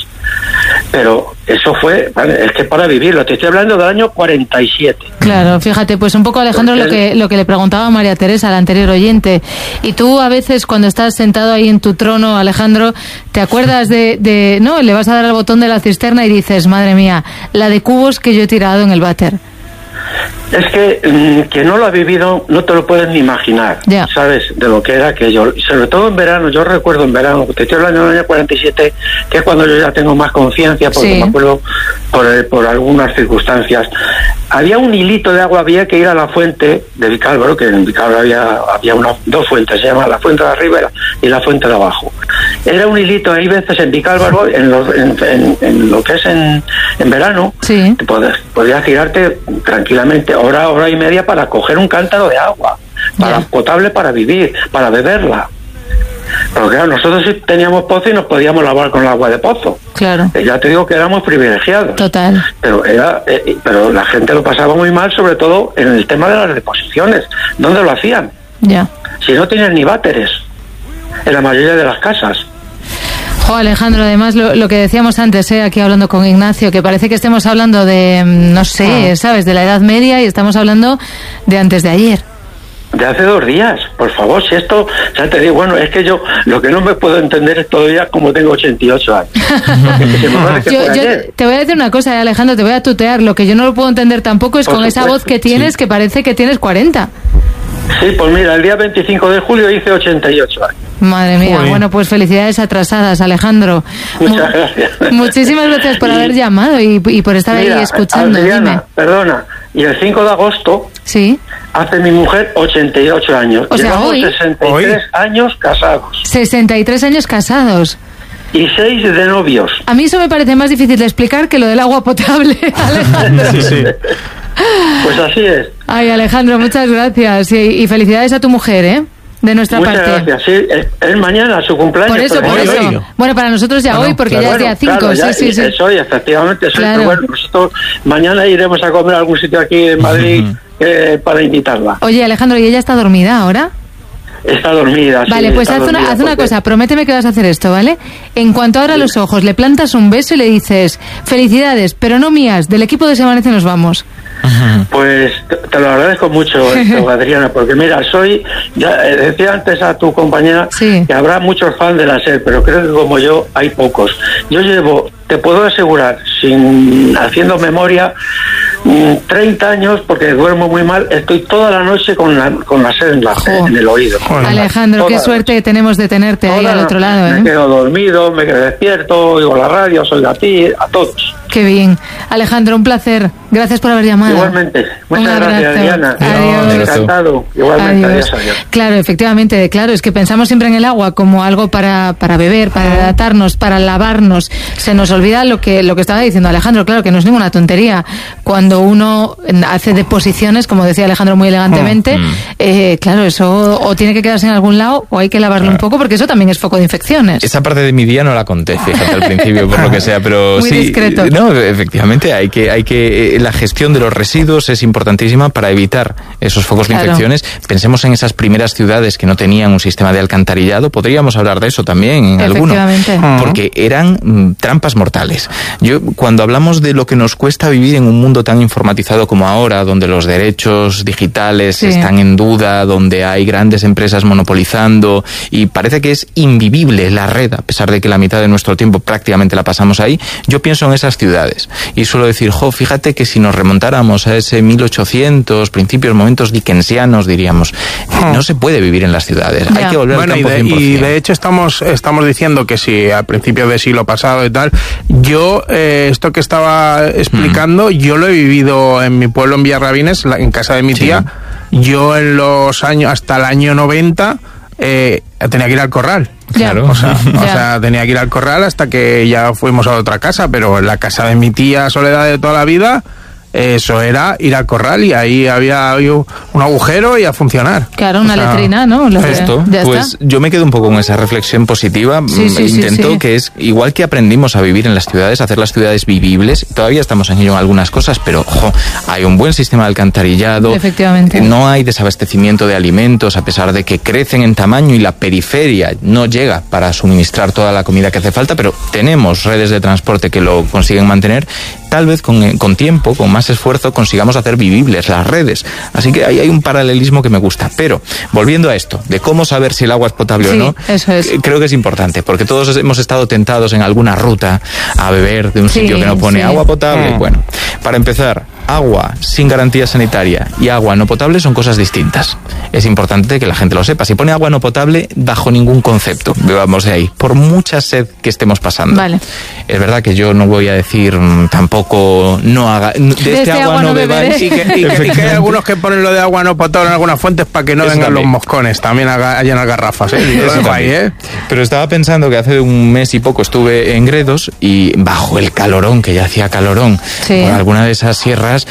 Pero eso fue, es que para vivirlo, te estoy hablando del año cuarenta y siete. Claro, fíjate, pues un poco, Alejandro, lo que lo que le preguntaba a María Teresa, la anterior oyente. Y tú a veces cuando estás sentado ahí en tu trono, Alejandro, te acuerdas de, de no, le vas a dar al botón de la cisterna y dices, madre mía, la de cubos que yo he tirado en el váter. Es que que no lo ha vivido no te lo puedes ni imaginar, yeah. ¿sabes? De lo que era aquello. Sobre todo en verano, yo recuerdo en verano, te estoy hablando del año cuarenta y siete, que es cuando yo ya tengo más conciencia, porque sí. me acuerdo por, por algunas circunstancias. Había un hilito de agua, había que ir a la fuente de Vicálvaro, que en Vicálvaro había, había una, dos fuentes, se llama la fuente de arriba y la fuente de abajo. era un hilito. Hay veces en Vicálvaro, en lo, en, en, en lo que es en, en verano, sí. podías, podías girarte tranquilamente hora, hora y media para coger un cántaro de agua, para yeah. potable para vivir, para beberla. Pero claro, nosotros sí teníamos pozo y nos podíamos lavar con el agua de pozo. Claro. Eh, ya te digo que éramos privilegiados. Total. Pero era, eh, pero la gente lo pasaba muy mal, sobre todo en el tema de las deposiciones. ¿Dónde lo hacían? Ya. Yeah. Si no tenían ni váteres en la mayoría de las casas. Jo, Alejandro, además lo, lo que decíamos antes, eh, aquí hablando con Ignacio, que parece que estemos hablando de, no sé, ah. ¿sabes?, de la Edad Media, y estamos hablando de antes de ayer. De hace dos días, por favor, si esto, ya te digo, bueno, es que yo lo que no me puedo entender es todavía como tengo ochenta y ocho años. yo, yo te voy a decir una cosa, Alejandro, te voy a tutear, lo que yo no lo puedo entender tampoco es por con supuesto, esa voz que tienes, sí. que parece que tienes cuarenta. Sí, pues mira, el día veinticinco de julio hice ochenta y ocho años. Madre mía, Uy. bueno, pues felicidades atrasadas, Alejandro. Muchas Mu- gracias. Muchísimas gracias por y, haber llamado y, y por estar mira, ahí escuchando. Adriana, dime. Perdona, y el cinco de agosto sí. hace mi mujer ochenta y ocho años. O sea, Llevamos hoy, sesenta y tres hoy. años casados. sesenta y tres años casados. Y seis de novios. A mí eso me parece más difícil de explicar que lo del agua potable, Alejandro. Sí, sí. Pues así es. Ay, Alejandro, muchas gracias. Y, y felicidades a tu mujer, ¿eh? De nuestra Muchas parte. Muchas gracias. Sí, es, es mañana su cumpleaños. Por eso, por hoy, eso. Hoy. Bueno, para nosotros ya bueno, hoy, porque claro, ya es día cinco. Claro, ya, sí, sí, sí. Es hoy, efectivamente. Es claro. hoy, pero bueno, nosotros mañana iremos a comer a algún sitio aquí en Madrid uh-huh. eh, para invitarla. Oye, Alejandro, ¿y ella está dormida ahora? Está dormida, Vale, sí, pues haz, dormida una, haz una cosa, prométeme que vas a hacer esto, ¿vale? En cuanto abra sí. los ojos, le plantas un beso y le dices, felicidades, pero no mías, del equipo de Se Amanece nos vamos. Pues te, te lo agradezco mucho esto, Adriana, porque mira, soy, ya decía antes a tu compañera sí. que habrá muchos fans de la SER, pero creo que como yo hay pocos. Yo llevo, te puedo asegurar, sin haciendo memoria, treinta años, porque duermo muy mal, estoy toda la noche con la, con la SER en, la, en el oído. Alejandro, qué suerte que tenemos de tenerte ahí al otro lado. ¿eh? Me quedo dormido, me quedo despierto, oigo la radio, soy a ti, a todos. Qué bien. Alejandro, un placer. Gracias por haber llamado. Igualmente. Muchas gracias, Adriana. Adiós. Encantado. Igualmente. Adiós. Adiós, adiós. Claro, efectivamente, claro, es que pensamos siempre en el agua como algo para, para beber, para hidratarnos, para lavarnos. Se nos olvida lo que, lo que estaba diciendo Alejandro, claro, que no es ninguna tontería. Cuando uno hace deposiciones, como decía Alejandro muy elegantemente, mm. eh, claro, eso o tiene que quedarse en algún lado o hay que lavarlo claro. un poco, porque eso también es foco de infecciones. Esa parte de mi día no la conté, fíjate, al principio, por lo que sea, pero muy sí. discreto. No, No, efectivamente, hay que, hay que, la gestión de los residuos es importantísima para evitar esos focos claro. de infecciones. Pensemos en esas primeras ciudades que no tenían un sistema de alcantarillado, podríamos hablar de eso también en alguno, porque eran mm, trampas mortales. Yo, cuando hablamos de lo que nos cuesta vivir en un mundo tan informatizado como ahora, donde los derechos digitales sí. están en duda, donde hay grandes empresas monopolizando y parece que es invivible la red, a pesar de que la mitad de nuestro tiempo prácticamente la pasamos ahí, yo pienso en esas ciudades. Y suelo decir, jo, fíjate que si nos remontáramos a ese mil ochocientos, principios, momentos dickensianos, diríamos, hmm. no se puede vivir en las ciudades, yeah. hay que volver bueno, al campo y de, cien por ciento. Y de hecho estamos, estamos diciendo que si a principios del siglo pasado y tal, yo, eh, esto que estaba explicando, mm. yo lo he vivido en mi pueblo, en Villarrabines, en casa de mi tía, sí. yo en los años, hasta el año noventa, eh, tenía que ir al corral. Claro. O sea, o sea, tenía que ir al corral hasta que ya fuimos a otra casa, pero en la casa de mi tía Soledad de toda la vida, eso era ir al corral y ahí había, había un agujero y a funcionar. Claro, una o sea, letrina, ¿no? Lo Esto, que, pues está. yo me quedo un poco con esa reflexión positiva. Sí, sí, Intento sí, sí. que es, igual que aprendimos a vivir en las ciudades, hacer las ciudades vivibles, todavía estamos en ello en algunas cosas, pero ojo, hay un buen sistema de alcantarillado. Efectivamente. No hay desabastecimiento de alimentos, a pesar de que crecen en tamaño y la periferia no llega para suministrar toda la comida que hace falta, pero tenemos redes de transporte que lo consiguen mantener. Tal vez con, con tiempo, con más esfuerzo, consigamos hacer vivibles las redes. Así que ahí hay un paralelismo que me gusta. Pero, volviendo a esto, de cómo saber si el agua es potable sí, o no, eso es. creo que es importante, porque todos hemos estado tentados en alguna ruta a beber de un sí, sitio que no pone sí. agua potable. Mm. Bueno, para empezar, agua sin garantía sanitaria y agua no potable son cosas distintas. Es importante que la gente lo sepa. Si pone agua no potable, bajo ningún concepto bebamos de ahí, por mucha sed que estemos pasando. Vale. Es verdad que yo no voy a decir tampoco no haga, de, de este, este agua, agua no bebáis. Y que, y, que, y que hay algunos que ponen lo de agua no potable en algunas fuentes para que no Eso vengan también. Los moscones, también a llenar garrafas. ¿eh? Eso ahí, ¿eh? Pero estaba pensando que hace un mes y poco estuve en Gredos y bajo el calorón, que ya hacía calorón, sí. por alguna de esas sierras,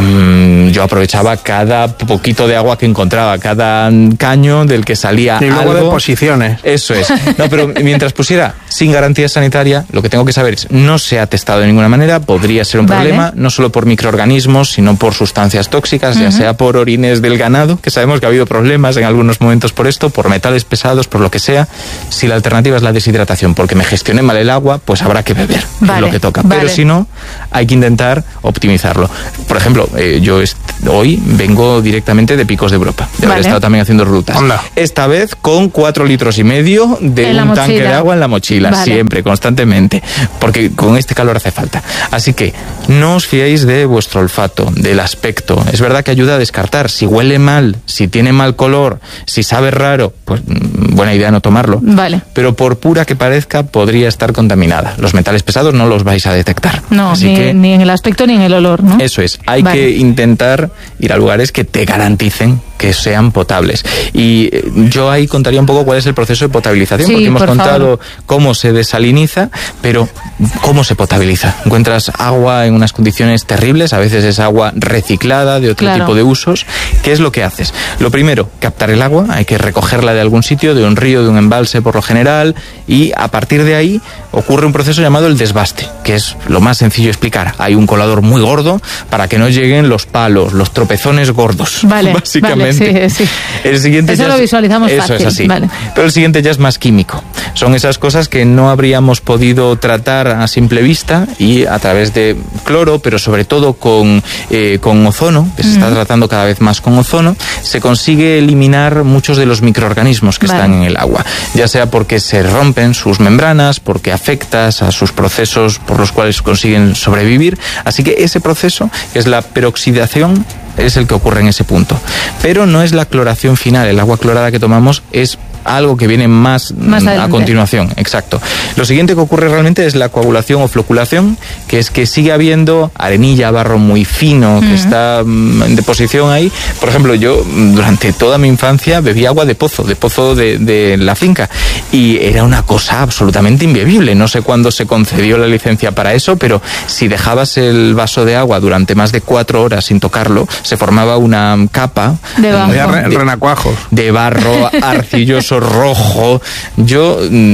eh, yo aprovechaba cada poquito de agua que encontraba, cada caño del que salía y luego algo. De posiciones. Eso es. No, pero mientras pusiera sin garantía sanitaria, lo que tengo que saber es, no se ha testado de ninguna manera, podría ser un vale. problema, no solo por microorganismos, sino por sustancias tóxicas, uh-huh. ya sea por orines del ganado, que sabemos que ha habido problemas en algunos momentos por esto, por metales pesados, por lo que sea. Si la alternativa es la deshidratación, porque me gestioné mal el agua, pues habrá que beber, vale. es lo que toca. Vale. Pero si no, hay que intentar optimizarlo. Por ejemplo, eh, yo est- hoy vengo directamente de Picos de Europa, de haber vale. estado también haciendo rutas. Anda. Esta vez con cuatro litros y medio de un tanque de agua en la mochila, vale. siempre, constantemente, porque con este calor hace falta. Así que no os fiéis de vuestro olfato, del aspecto. Es verdad que ayuda a descartar. Si huele mal, si tiene mal color, si sabe raro, pues buena idea no tomarlo. Vale. Pero por pura que parezca, podría estar contaminada. Los metales pesados no los vais a detectar. No, Así ni, que, ni en el aspecto ni en el olor, ¿no? Eso es. Hay vale. que intentar ir a lugares que te garanticen que sean potables. Y yo ahí contaría un poco cuál es el proceso de potabilización, sí, porque hemos por contado favor. cómo se desaliniza, pero ¿cómo se potabiliza? Encuentras agua en unas condiciones terribles, a veces es agua reciclada de otro claro. tipo de usos. ¿Qué es lo que haces? Lo primero, captar el agua, hay que recogerla de algún sitio, de un río, de un embalse por lo general, y a partir de ahí ocurre un proceso llamado el desbaste, que es lo más sencillo de explicar. Hay un colador muy gordo para que no lleguen los palos, los tropezones gordos, vale, básicamente. Vale. Sí, sí. El siguiente eso ya lo es, visualizamos eso fácil. es así. Vale. Pero el siguiente ya es más químico. Son esas cosas que no habríamos podido tratar a simple vista y a través de cloro, pero sobre todo con, eh, con ozono, que se mm. está tratando cada vez más con ozono, se consigue eliminar muchos de los microorganismos que vale. están en el agua. Ya sea porque se rompen sus membranas, porque afectas a sus procesos por los cuales consiguen sobrevivir. Así que ese proceso, que es la peroxidación, es el que ocurre en ese punto. Pero no es la cloración final. El agua clorada que tomamos es algo que viene más, más a continuación, exacto. Lo siguiente que ocurre realmente es la coagulación o floculación, que es que sigue habiendo arenilla, barro muy fino, que uh-huh. está um, en deposición ahí. Por ejemplo, yo durante toda mi infancia bebí agua de pozo, de pozo de, de la finca, y era una cosa absolutamente inbebible. No sé cuándo se concedió la licencia para eso, pero si dejabas el vaso de agua durante más de cuatro horas sin tocarlo, se formaba una capa de barro, de, renacuajos. de barro arcilloso rojo. Yo,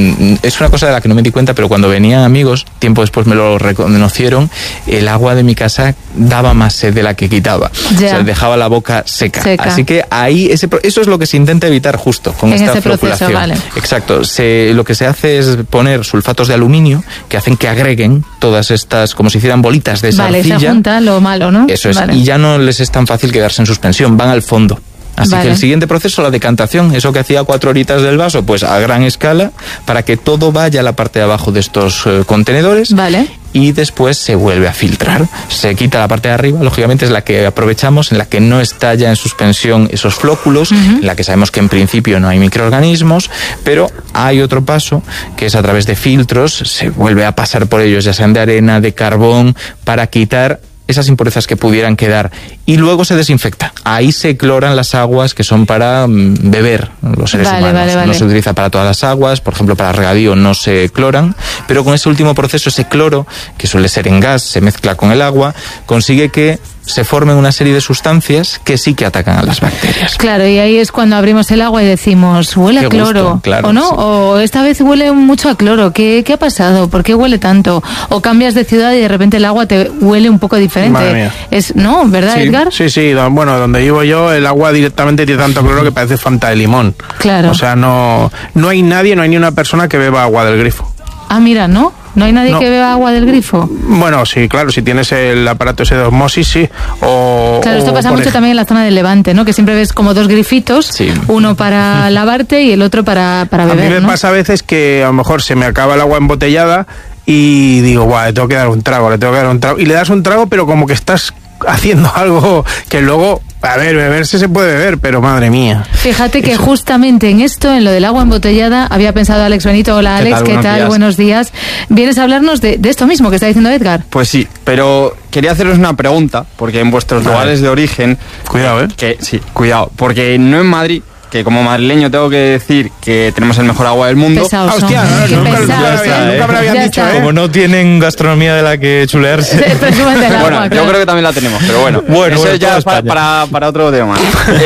es una cosa de la que no me di cuenta, pero cuando venían amigos, tiempo después me lo reconocieron, el agua de mi casa daba más sed de la que quitaba. Ya. O sea, dejaba la boca seca. seca. Así que ahí, ese, eso es lo que se intenta evitar justo con en esta ese floculación. Proceso, vale. Exacto. Se, lo que se hace es poner sulfatos de aluminio que hacen que agreguen todas estas, como si hicieran bolitas de esa vale, arcilla. Se junta lo malo, ¿no? Eso es. Vale. Y ya no les es tan fácil quedarse en suspensión, van al fondo. Así vale. que el siguiente proceso, la decantación, eso que hacía cuatro horitas del vaso, pues a gran escala, para que todo vaya a la parte de abajo de estos eh, contenedores. Vale. Y después se vuelve a filtrar. Se quita la parte de arriba, lógicamente es la que aprovechamos, en la que no está ya en suspensión esos flóculos, uh-huh. en la que sabemos que en principio no hay microorganismos, pero hay otro paso, que es a través de filtros, se vuelve a pasar por ellos, ya sean de arena, de carbón, para quitar esas impurezas que pudieran quedar, y luego se desinfecta. Ahí se cloran las aguas que son para mm, beber los seres vale, humanos. Vale, vale. No se utiliza para todas las aguas, por ejemplo, para regadío no se cloran, pero con ese último proceso, ese cloro, que suele ser en gas, se mezcla con el agua, consigue que se formen una serie de sustancias que sí que atacan a las bacterias. Claro, y ahí es cuando abrimos el agua y decimos, huele a cloro, gusto, claro, o no, sí. o esta vez huele mucho a cloro, ¿Qué, ¿qué ha pasado? ¿Por qué huele tanto? O cambias de ciudad y de repente el agua te huele un poco diferente. Madre mía. Es, ¿no? ¿Verdad, sí, Edgar? Sí, sí, bueno, donde vivo yo, el agua directamente tiene tanto cloro que parece Fanta de limón. Claro. O sea, no, no hay nadie, no hay ni una persona que beba agua del grifo. Ah, mira, ¿no? ¿No hay nadie no. que beba agua del grifo? Bueno, sí, claro, si tienes el aparato ese de osmosis, sí. O, claro, esto pasa mucho ej- también en la zona del Levante, ¿no? Que siempre ves como dos grifitos, sí. uno para lavarte y el otro para, para beber, A mí me ¿no? pasa a veces que a lo mejor se me acaba el agua embotellada y digo, guau, le tengo que dar un trago, le tengo que dar un trago. Y le das un trago, pero como que estás haciendo algo que luego, a ver, beberse se puede beber, pero madre mía. Fíjate que Eso. justamente en esto, en lo del agua embotellada, había pensado Alex Benito. Hola Alex, ¿qué tal? ¿Qué tal? Días. Buenos días. Vienes a hablarnos de, de esto mismo que está diciendo Edgar. Pues sí, pero quería haceros una pregunta, porque en vuestros Vale. lugares de origen... Cuidado, ¿eh? Que, sí, cuidado, porque no en Madrid... que como madrileño tengo que decir que tenemos el mejor agua del mundo. Pesados Ah, hostia, son. no, Qué nunca, pesados, nunca, ¿eh? nunca me lo habían Ya dicho, está. ¿eh? Como no tienen gastronomía de la que chulearse. Presumen del agua, Bueno, claro. yo creo que también la tenemos, pero bueno, Bueno, eso bueno, ya toda es para, España. para, para otro tema.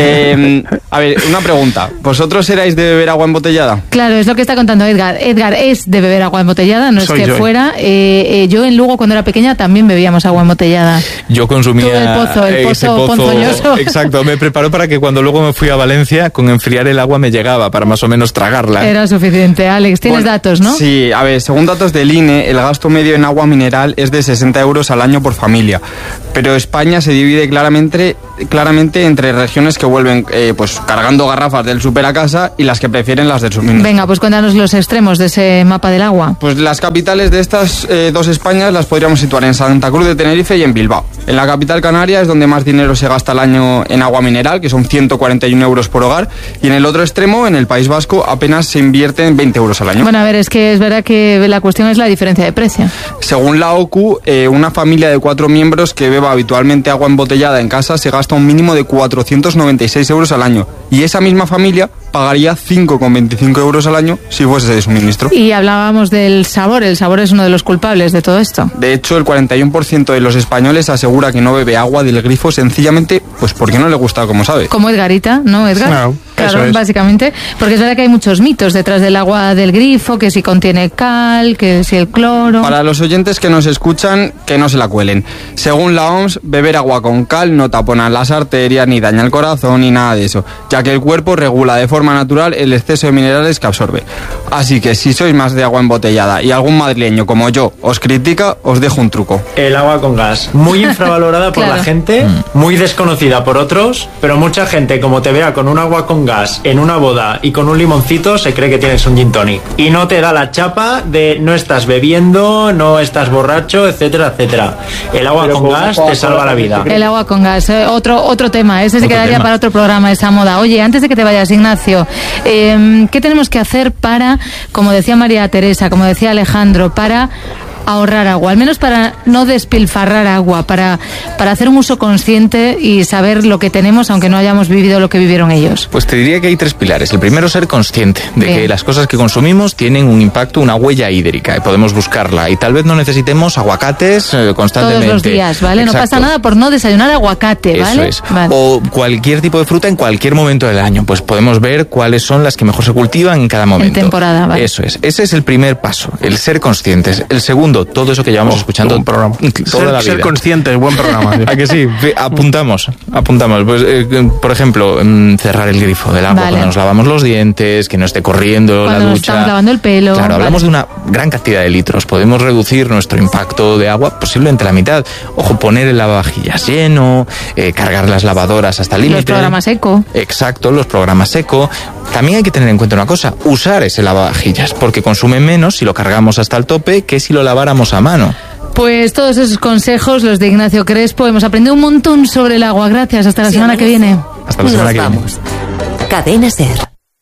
Eh, a ver, una pregunta. ¿Vosotros erais de beber agua embotellada? Claro, es lo que está contando Edgar. Edgar es de beber agua embotellada, no es Soy que yo. fuera. Eh, eh, yo en Lugo, cuando era pequeña, también bebíamos agua embotellada. Yo consumía Tú del pozo, el ese pozo ponzoñoso. Exacto, me preparó para que cuando luego me fui a Valencia, con enfriar el agua me llegaba para más o menos tragarla. Era suficiente. Alex, tienes Bueno, datos, ¿no? Sí, a ver, según datos del I N E, el gasto medio en agua mineral es de sesenta euros al año por familia. Pero España se divide claramente, claramente entre regiones que vuelven eh, pues cargando garrafas del súper a casa y las que prefieren las del suministro. Venga, pues cuéntanos los extremos de ese mapa del agua. Pues las capitales de estas eh, dos Españas las podríamos situar en Santa Cruz de Tenerife y en Bilbao. En la capital canaria es donde más dinero se gasta al año en agua mineral, que son ciento cuarenta y uno euros por hogar, y en el otro extremo, en el País Vasco, apenas se invierten veinte euros al año. Bueno, a ver, es que es verdad que la cuestión es la diferencia de precio. Según la O C U, eh, una familia de cuatro miembros que beba habitualmente agua embotellada en casa se gasta un mínimo de cuatrocientos noventa y seis euros al año. Y esa misma familia pagaría cinco coma veinticinco euros al año si fuese de suministro. Y hablábamos del sabor. El sabor es uno de los culpables de todo esto. De hecho, el cuarenta y uno por ciento de los españoles asegura que no bebe agua del grifo sencillamente pues porque no le gusta como sabe. Como Edgarita, ¿no, Edgar? Claro, Claro, eso es. básicamente. Porque es verdad que hay muchos mitos detrás del agua del grifo, que si contiene cal, que si el cloro... Para los oyentes que nos escuchan, que no se la cuelen. Según la O M S, beber agua con cal no tapona las arterias, ni daña el corazón, ni nada de eso, ya que el cuerpo regula de forma natural el exceso de minerales que absorbe. Así que si sois más de agua embotellada y algún madrileño como yo os critica, os dejo un truco. El agua con gas, muy infravalorada por Claro. la gente, muy desconocida por otros, pero mucha gente, como te vea con un agua con gas en una boda y con un limoncito, se cree que tienes un gin tonic. Y no te da la chapa de no estás bebiendo, no estás borracho, etcétera, etcétera. El agua Pero con con gas agua te salva la vida. El agua con gas, eh, otro otro tema, ese se Otro quedaría tema. para otro programa, esa moda. Oye, antes de que te vayas, Ignacio, eh, ¿qué tenemos que hacer para, como decía María Teresa, como decía Alejandro, para ahorrar agua, al menos para no despilfarrar agua, para, para hacer un uso consciente y saber lo que tenemos, aunque no hayamos vivido lo que vivieron ellos? Pues te diría que hay tres pilares. El primero, ser consciente de Bien. que las cosas que consumimos tienen un impacto, una huella hídrica, y podemos buscarla. Y tal vez no necesitemos aguacates eh, constantemente. Todos los días, ¿vale? Exacto. No pasa nada por no desayunar aguacate, ¿vale? Eso es. Vale. O cualquier tipo de fruta en cualquier momento del año. Pues podemos ver cuáles son las que mejor se cultivan en cada momento. En temporada, vale. Eso es. Ese es el primer paso, el ser conscientes. El segundo, todo eso que llevamos escuchando un programa. toda Ser, la vida. ser consciente, buen programa. tío. ¿A que sí? Ve, Apuntamos, apuntamos. Pues, eh, por ejemplo, mm, cerrar el grifo del agua Vale. cuando nos lavamos los dientes, que no esté corriendo Cuando la nos ducha. estamos lavando el pelo. Claro, hablamos Vale. de una gran cantidad de litros. Podemos reducir nuestro impacto de agua posiblemente la mitad. Ojo, poner el lavavajillas lleno, eh, cargar las lavadoras hasta el límite. Los programas eco. Exacto, los programas eco. También hay que tener en cuenta una cosa, usar ese lavavajillas, porque consume menos si lo cargamos hasta el tope que si lo laváramos a mano. Pues todos esos consejos, los de Ignacio Crespo, hemos aprendido un montón sobre el agua. Gracias, hasta la Sí, semana que amanece. viene. Hasta la semana Nos que viene. vamos. Cadena Ser.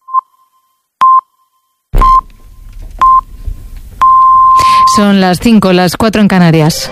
Son las cinco, las cuatro en Canarias.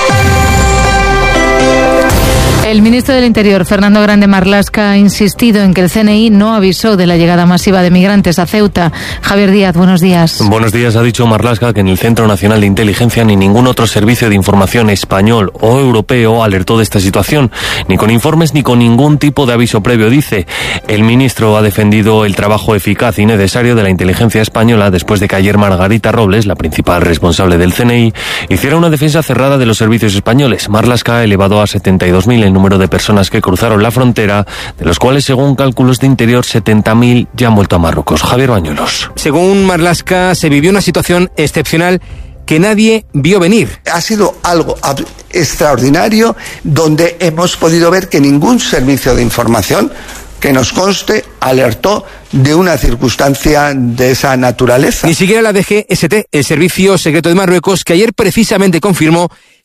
El ministro del Interior, Fernando Grande Marlaska, ha insistido en que el C N I no avisó de la llegada masiva de migrantes a Ceuta. Javier Díaz, buenos días. Buenos días. Ha dicho Marlaska que en el Centro Nacional de Inteligencia ni ningún otro servicio de información español o europeo alertó de esta situación, ni con informes ni con ningún tipo de aviso previo, dice. El ministro ha defendido el trabajo eficaz y necesario de la inteligencia española después de que ayer Margarita Robles, la principal responsable del C N I, hiciera una defensa cerrada de los servicios españoles. Marlaska ha elevado a setenta y dos mil el número de personas que cruzaron la frontera, de los cuales, según cálculos de Interior, setenta mil ya han vuelto a Marruecos. Javier Bañuelos. Según Marlaska, se vivió una situación excepcional que nadie vio venir. Ha sido algo extraordinario donde hemos podido ver que ningún servicio de información que nos conste alertó de una circunstancia de esa naturaleza. Ni siquiera la D G S T, el Servicio Secreto de Marruecos, que ayer precisamente confirmó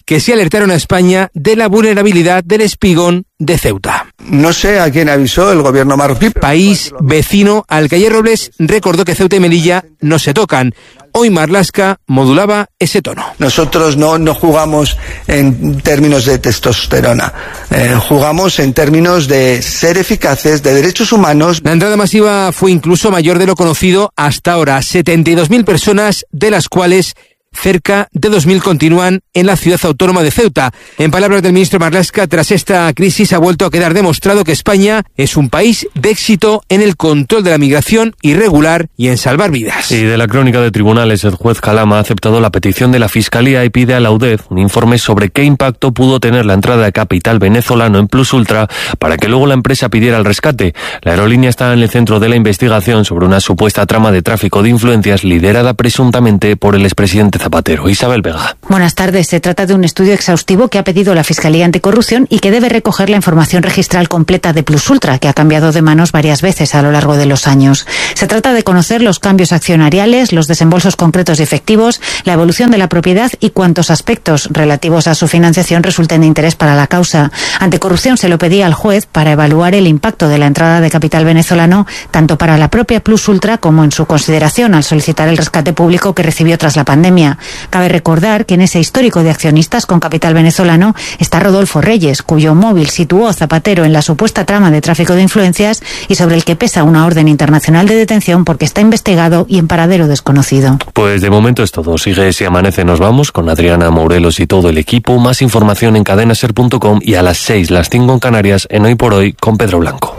que sí alertaron a España de la vulnerabilidad del espigón de Ceuta. No sé a quién avisó el gobierno marroquí. País vecino al que ayer Robles recordó que Ceuta y Melilla no se tocan. Hoy Marlaska modulaba ese tono. Nosotros no, no jugamos en términos de testosterona, eh, jugamos en términos de ser eficaces, de derechos humanos. La entrada masiva fue incluso mayor de lo conocido hasta ahora, setenta y dos mil personas, de las cuales cerca de dos mil continúan en la ciudad autónoma de Ceuta. En palabras del ministro Marlaska, tras esta crisis ha vuelto a quedar demostrado que España es un país de éxito en el control de la migración irregular y en salvar vidas. Y de la crónica de tribunales, el juez Calama ha aceptado la petición de la Fiscalía y pide a la U D E F un informe sobre qué impacto pudo tener la entrada de capital venezolano en Plus Ultra para que luego la empresa pidiera el rescate. La aerolínea está en el centro de la investigación sobre una supuesta trama de tráfico de influencias liderada presuntamente por el expresidente Zapatero. Isabel Vega. Buenas tardes. Se trata de un estudio exhaustivo que ha pedido la Fiscalía Anticorrupción y que debe recoger la información registral completa de Plus Ultra, que ha cambiado de manos varias veces a lo largo de los años. Se trata de conocer los cambios accionariales, los desembolsos concretos y efectivos, la evolución de la propiedad y cuántos aspectos relativos a su financiación resulten de interés para la causa. Anticorrupción se lo pedía al juez para evaluar el impacto de la entrada de capital venezolano tanto para la propia Plus Ultra como en su consideración al solicitar el rescate público que recibió tras la pandemia. Cabe recordar que en ese histórico de accionistas con capital venezolano está Rodolfo Reyes, cuyo móvil situó Zapatero en la supuesta trama de tráfico de influencias y sobre el que pesa una orden internacional de detención porque está investigado y en paradero desconocido. Pues de momento es todo. Sigue Si Amanece Nos Vamos con Adriana Morelos y todo el equipo. Más información en cadena ser punto com y a las seis, las cinco en Canarias, en Hoy por Hoy con Pedro Blanco.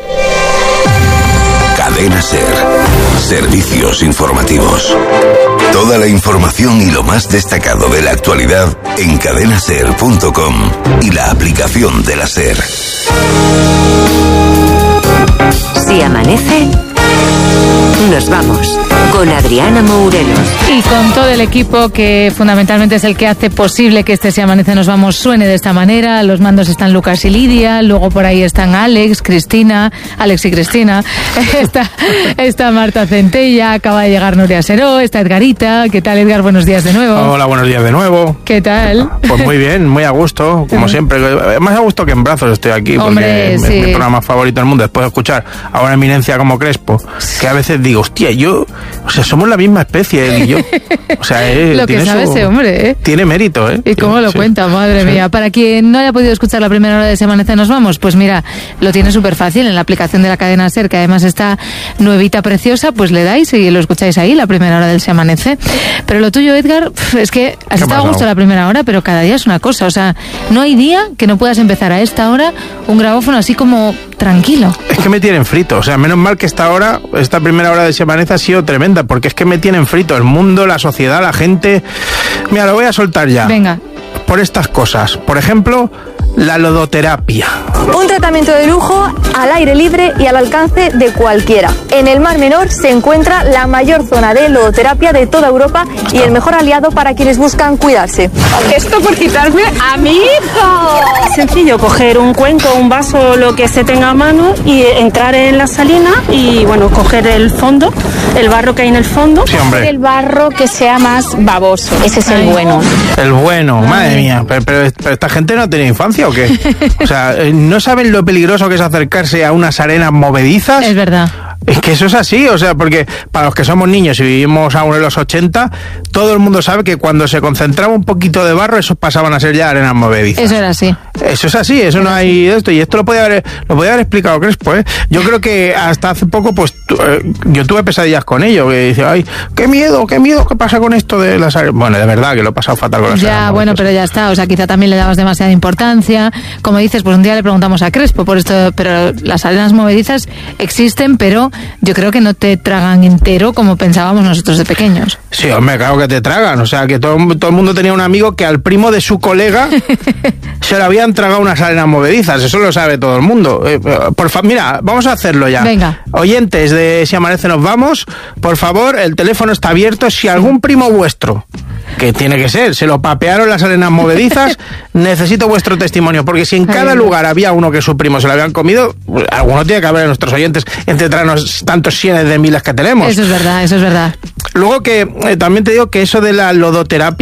Cadena Ser. Servicios informativos. Toda la información y lo más destacado de la actualidad en cadena ser punto com y la aplicación de la SER. Si amanece, nos vamos con Adriana Morelos. Y con todo el equipo que fundamentalmente es el que hace posible que este Si Amanece Nos Vamos suene de esta manera. Los mandos están Lucas y Lidia, luego por ahí están Alex, Cristina, Alex y Cristina, está, está Marta Centella, acaba de llegar Nuria Seró, está Edgarita. ¿Qué tal, Edgar? Buenos días de nuevo. Hola, buenos días de nuevo. ¿Qué tal? Pues muy bien, muy a gusto, como siempre. Más a gusto que en brazos estoy aquí, Hombre, porque sí. es mi programa favorito del mundo. Después de escuchar a una eminencia como Crespo, que a veces digo, hostia, yo... O sea, somos la misma especie, él y yo. O sea, eh, lo que sabe su, ese hombre, ¿eh? Tiene mérito, ¿eh? ¿Y cómo lo sí. cuenta? Madre sí. mía. Para quien no haya podido escuchar la primera hora de Si Amanece Nos Vamos, pues mira, lo tiene súper fácil en la aplicación de la cadena SER, que además está nuevita, preciosa, pues le dais y lo escucháis ahí, la primera hora del Si Amanece. Pero lo tuyo, Edgar, es que has estado a gusto la primera hora, pero cada día es una cosa. O sea, no hay día que no puedas empezar a esta hora un grabófono así como tranquilo. Es que me tienen frito. O sea, menos mal que esta hora, esta primera hora de Si Amanece ha sido tremenda, porque es que me tienen frito el mundo, la sociedad, la gente. Mira, lo voy a soltar ya. Venga. Por estas cosas. Por ejemplo, la lodoterapia. Un tratamiento de lujo al aire libre y al alcance de cualquiera. En el Mar Menor se encuentra la mayor zona de lodoterapia de toda Europa y el mejor aliado para quienes buscan cuidarse. Esto por quitarme a mi hijo. Sencillo, coger un cuenco, un vaso, lo que se tenga a mano y entrar en la salina y bueno, coger el fondo, el barro que hay en el fondo. Sí, hombre. El barro que sea más baboso. Ese es el bueno. El bueno, madre mía. Pero, pero, pero esta gente no tenía infancia. ¿O qué? O sea, ¿no saben lo peligroso que es acercarse a unas arenas movedizas? Es verdad. Es que eso es así, o sea, porque para los que somos niños y vivimos aún en los ochenta, todo el mundo sabe que cuando se concentraba un poquito de barro, esos pasaban a ser ya arenas movedizas. Eso era así. Eso es así, eso no hay de esto. Y esto lo podía haber, lo podía haber explicado Crespo, ¿eh? Yo creo que hasta hace poco, pues, tu, eh, yo tuve pesadillas con ello, que dice, ay, qué miedo, qué miedo, ¿qué pasa con esto de las arenas? Bueno, de verdad que lo he pasado fatal con las arenas. Ya, bueno, pero ya está, o sea, quizá también le dabas demasiada importancia. Como dices, pues un día le preguntamos a Crespo por esto, pero las arenas movedizas existen, pero yo creo que no te tragan entero como pensábamos nosotros de pequeños. Sí, hombre, claro que te tragan. O sea, que todo, todo el mundo tenía un amigo que al primo de su colega se le habían tragado unas arenas movedizas. Eso lo sabe todo el mundo. Eh, por fa- Mira, vamos a hacerlo ya. Venga. Oyentes de Si Amanece Nos Vamos, por favor, el teléfono está abierto. Si algún primo vuestro, que tiene que ser, se lo papearon las arenas movedizas, necesito vuestro testimonio. Porque si en cada lugar había uno que su primo se lo habían comido, alguno tiene que haber en nuestros oyentes entre los tantos cientos de miles que tenemos. Eso es verdad, eso es verdad. Luego que eh, también te digo que eso de la lodoterapia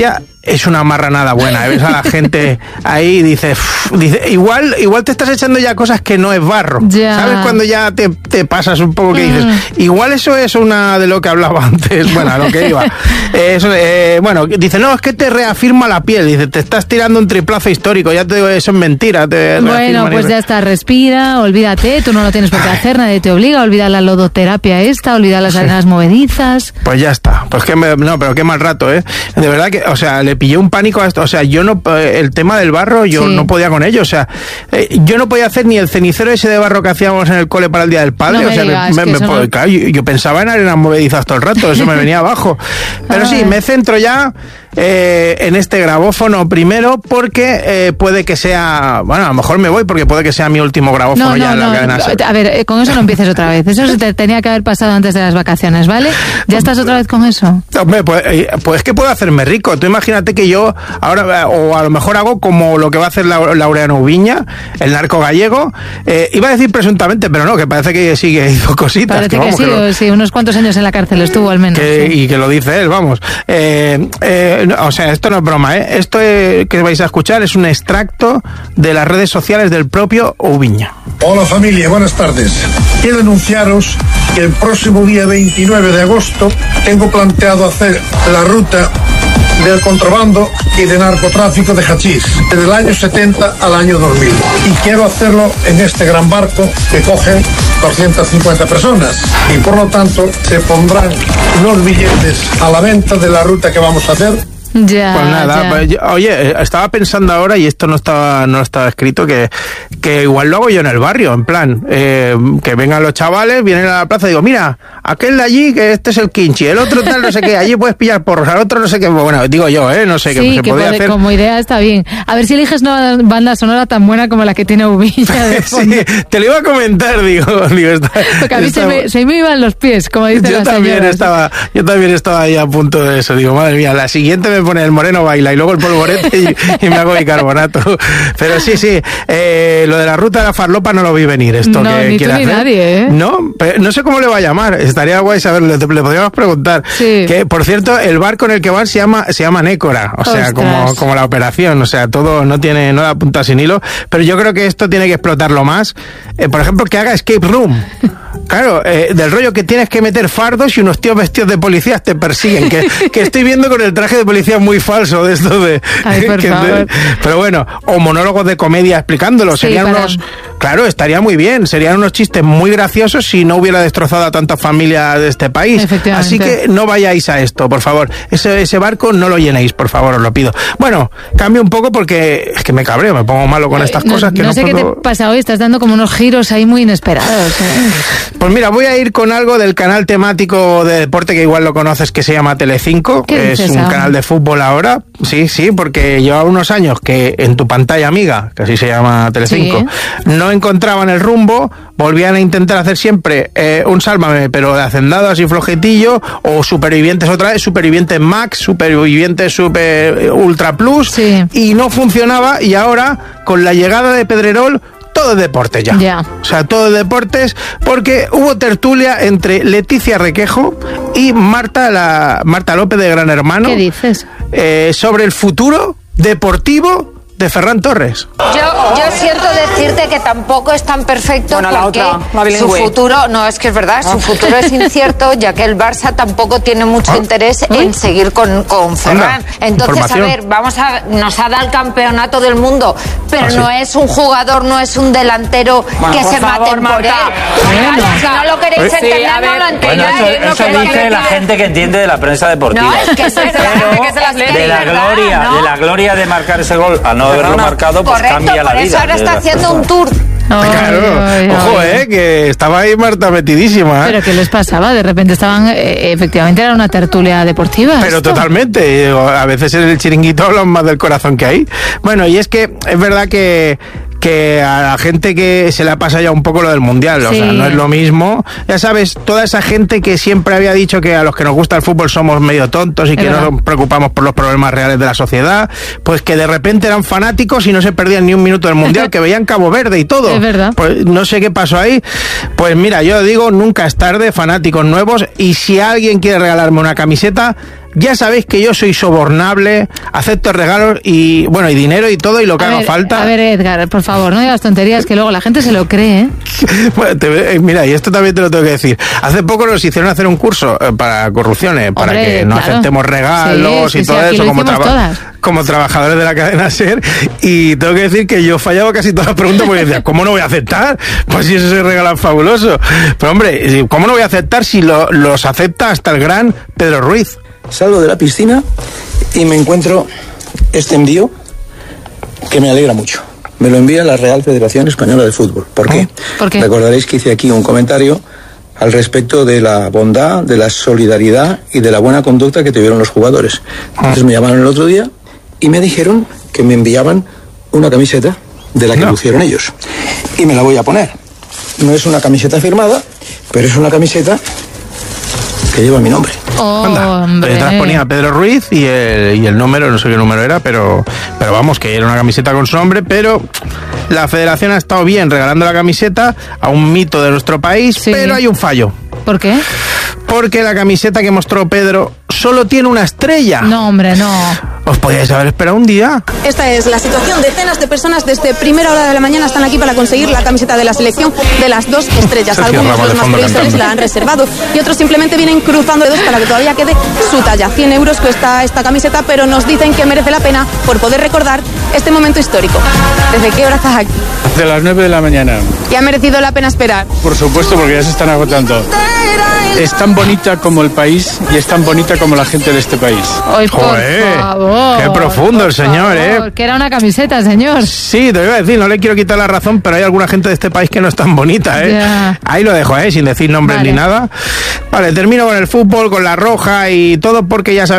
es una marranada buena. Ves a la gente ahí y dices, dice, igual, igual te estás echando ya cosas que no es barro. Ya. ¿Sabes? Cuando ya te, te pasas un poco que dices, Mm. igual eso es una de lo que hablaba antes, bueno, a lo que iba. Eh, eso, eh, bueno, dice, no, es que te reafirma la piel, dice, te estás tirando un triplazo histórico, ya te digo, eso es mentira. Te Bueno, reafirman pues y- ya está, respira, olvídate, tú no lo tienes por qué hacer, nadie te obliga, olvida la lodoterapia esta, olvida las arenas movedizas. Pues ya está. Pues que me, no, pero qué mal rato, ¿eh? De verdad que, o sea, le pillé un pánico a esto. O sea, yo no, el tema del barro, yo Sí. no podía con ello. O sea, eh, yo no podía hacer ni el cenicero ese de barro que hacíamos en el cole para el Día del Padre. No me o sea, digas, me, que me- eso me- no- claro, yo, yo pensaba en arenas movedizas todo el rato, eso me venía abajo. Pero sí, me centro ya eh, en este grabófono primero porque eh, puede que sea, bueno, a lo mejor me voy porque puede que sea mi último grabófono No, ya no, en la no. cadena SER. A ver, eh, con eso no empieces otra vez. Eso se te tenía que haber pasado antes de las vacaciones, ¿vale? ¿Ya estás otra vez con eso? Hombre, pues, eh, pues es que puedo hacerme rico. Tú imagínate que yo ahora, eh, o a lo mejor hago como lo que va a hacer Lau- Laureano Ubiña, el narco gallego. Eh, iba a decir presuntamente, pero no, que parece que sí que hizo cositas. Parece que, vamos, sí, lo- o sí, unos cuantos años en la cárcel estuvo al menos. que- sí. y que lo dice él, vamos. Eh, eh, no, o sea, esto no es broma, ¿eh? Esto eh, que vais a escuchar es un extracto de las redes sociales del propio Ubiña. Hola familia, buenas tardes. Quiero anunciaros que el próximo día veintinueve de agosto tengo planteado hacer la ruta del contrabando y de narcotráfico de hachís, desde el año setenta al año dos mil. Y quiero hacerlo en este gran barco que coge doscientas cincuenta personas. Y por lo tanto se pondrán unos billetes a la venta de la ruta que vamos a hacer. Ya, Pues nada, ya. pues yo- oye, eh, estaba pensando ahora, y esto no estaba no estaba escrito, que, que igual lo hago yo en el barrio, en plan, eh, que vengan los chavales, vienen a la plaza y digo, mira, aquel de allí, que este es el Quinchi, el otro tal, no sé qué, allí puedes pillar porros, al otro no sé qué, bueno, digo yo, eh, no sé, que Sí, se que podía puede- hacer... como idea está bien. A ver si eliges una banda sonora tan buena como la que tiene Ubilla de fondo. Sí, te lo iba a comentar, digo, digo está, Porque a mí se está- me, se me iban los pies, como dicen yo las también señoras. estaba yo también estaba ahí a punto de eso, digo, madre mía, la siguiente me pone el moreno baila y luego el polvorete y, y me hago bicarbonato, pero sí, sí, eh, lo de la ruta de la farlopa no lo vi venir, esto No, que ni tú quiere ni hacer. nadie, ¿eh? No, pero no sé cómo le va a llamar, estaría guay saberlo, le, le podríamos preguntar. Sí. Que, por cierto, el barco en el que van se llama se llama Nécora, o sea, Ostras. como, como la operación, o sea, todo no tiene, no da punta sin hilo, pero yo creo que esto tiene que explotarlo más. Eh, por ejemplo, que haga escape room. Claro, eh, del rollo que tienes que meter fardos y unos tíos vestidos de policías te persiguen, que, que estoy viendo con el traje de policía muy falso de esto de... Ay, por que- favor. pero bueno, o monólogos de comedia explicándolo, Sí, serían para- unos... Claro, estaría muy bien, serían unos chistes muy graciosos si no hubiera destrozado a tantas familias de este país. Efectivamente. Así que no vayáis a esto, por favor. Ese, ese barco no lo llenéis, por favor, os lo pido. Bueno, cambio un poco porque es que me cabreo, me pongo malo con estas No- cosas que no, no sé qué puedo... te pasa hoy, estás dando como unos giros ahí muy inesperados. ¿eh? Pues mira, voy a ir con algo del canal temático de deporte que igual lo conoces, que se llama Telecinco. ¿Qué Es dices un ahora? canal de fútbol ahora. Sí, sí, porque llevaba unos años que en tu pantalla amiga, que así se llama Telecinco, no encontraban el rumbo, volvían a intentar hacer siempre eh, un Sálvame, pero de hacendado así flojetillo, o Supervivientes otra vez, Supervivientes Max, Supervivientes Super eh, Ultra Plus, y no funcionaba, y ahora, con la llegada de Pedrerol, todo es deporte ya. Ya. O sea, todo es deportes, porque hubo tertulia entre Leticia Requejo y Marta, la, Marta López de Gran Hermano. ¿Qué dices? eh, sobre el futuro deportivo de Ferran Torres. Yo, yo siento decirte que tampoco es tan perfecto Bueno, la porque otra, la su bilingüe. futuro, no, es que es verdad, su futuro es incierto, ya que el Barça tampoco tiene mucho interés en seguir con, con Ferran. Entonces, a información. ver, vamos a, nos ha dado el campeonato del mundo, pero Ah, sí. no es un jugador, no es un delantero Bueno, que por se favor, maten por Marta. él. Bueno. Si no lo queréis Sí, entender, a no ver. lo Bueno, entendáis. eso, no eso queréis dice la entender. gente que entiende de la prensa deportiva. No, es que eso es de la gente que se las lee, de la ¿verdad? gloria, ¿no? de la gloria de marcar ese gol, al no haberlo marcado, pues Correcto, cambia la por vida. eso ahora de está las haciendo un personas. tour. Claro, ay, ojo, ay. eh, que estaba ahí Marta metidísima. ¿eh? ¿Pero qué les pasaba? De repente estaban, eh, efectivamente era una tertulia deportiva. Pero esto. totalmente, digo, a veces en el chiringuito hablan más del corazón que ahí. Bueno, y es que es verdad que que a la gente que se le pasa ya un poco lo del mundial, o Sí. sea, no es lo mismo. Ya sabes, toda esa gente que siempre había dicho que a los que nos gusta el fútbol somos medio tontos y Es que verdad. no nos preocupamos por los problemas reales de la sociedad, pues que de repente eran fanáticos y no se perdían ni un minuto del mundial, que veían Cabo Verde y todo. Es verdad. Pues no sé qué pasó ahí. Pues mira, yo digo, nunca es tarde, fanáticos nuevos, y si alguien quiere regalarme una camiseta, Ya sabéis que yo soy sobornable, acepto regalos y, bueno, y dinero y todo y lo que a haga ver, falta. A ver, Edgar, por favor, no digas tonterías que luego la gente se lo cree, ¿eh? Bueno, te, mira, y esto también te lo tengo que decir. Hace poco nos hicieron hacer un curso eh, para corrupciones, para Hombre, que no claro. aceptemos regalos Sí, y sí, todo sí, aquí eso lo como, hicimos traba- todas. como trabajadores de la cadena SER. Y tengo que decir que yo fallaba casi todas las preguntas porque decía, ¿cómo no voy a aceptar? Pues si eso se regala fabuloso. Pero hombre, ¿cómo no voy a aceptar si lo, los acepta hasta el gran Pedro Ruiz? Salgo de la piscina y me encuentro este envío que me alegra mucho. Me lo envía la Real Federación Española de Fútbol. ¿Por qué? ¿Por qué? Recordaréis que hice aquí un comentario al respecto de la bondad, de la solidaridad y de la buena conducta que tuvieron los jugadores. Entonces me llamaron el otro día y me dijeron que me enviaban una camiseta de la que No. lucieron ellos. Y me la voy a poner. No es una camiseta firmada, pero es una camiseta que lleva mi nombre. Oh, Anda, hombre. detrás ponía Pedro Ruiz y el, y el número, no sé qué número era, pero, pero vamos, que era una camiseta con su nombre, pero la federación ha estado bien regalando la camiseta a un mito de nuestro país, Sí. pero hay un fallo. ¿Por qué? Porque la camiseta que mostró Pedro solo tiene una estrella. No, hombre, no. Os podíais haber esperado un día. Esta es la situación. Decenas de personas desde primera hora de la mañana están aquí para conseguir la camiseta de la selección de las dos estrellas. Sergio Algunos Ramos de de los más fondo prioritarios cantando. la han reservado y otros simplemente vienen cruzando dedos para que todavía quede su talla. cien euros cuesta esta camiseta, pero nos dicen que merece la pena por poder recordar este momento histórico. ¿Desde qué hora estás aquí? De las nueve de la mañana. ¿Y ha merecido la pena esperar? Por supuesto, porque ya se están agotando. Es tan bonita como el país y es tan bonita como la gente de este país. Ay, por Joder, favor. qué profundo el señor, ¿eh? Que era una camiseta, señor. Sí, te iba a decir, no le quiero quitar la razón, pero hay alguna gente de este país que no es tan bonita, ¿eh? Ya. Ahí lo dejo, ¿eh? Sin decir nombres Vale. ni nada. Vale, termino con el fútbol, con la roja y todo porque ya sabes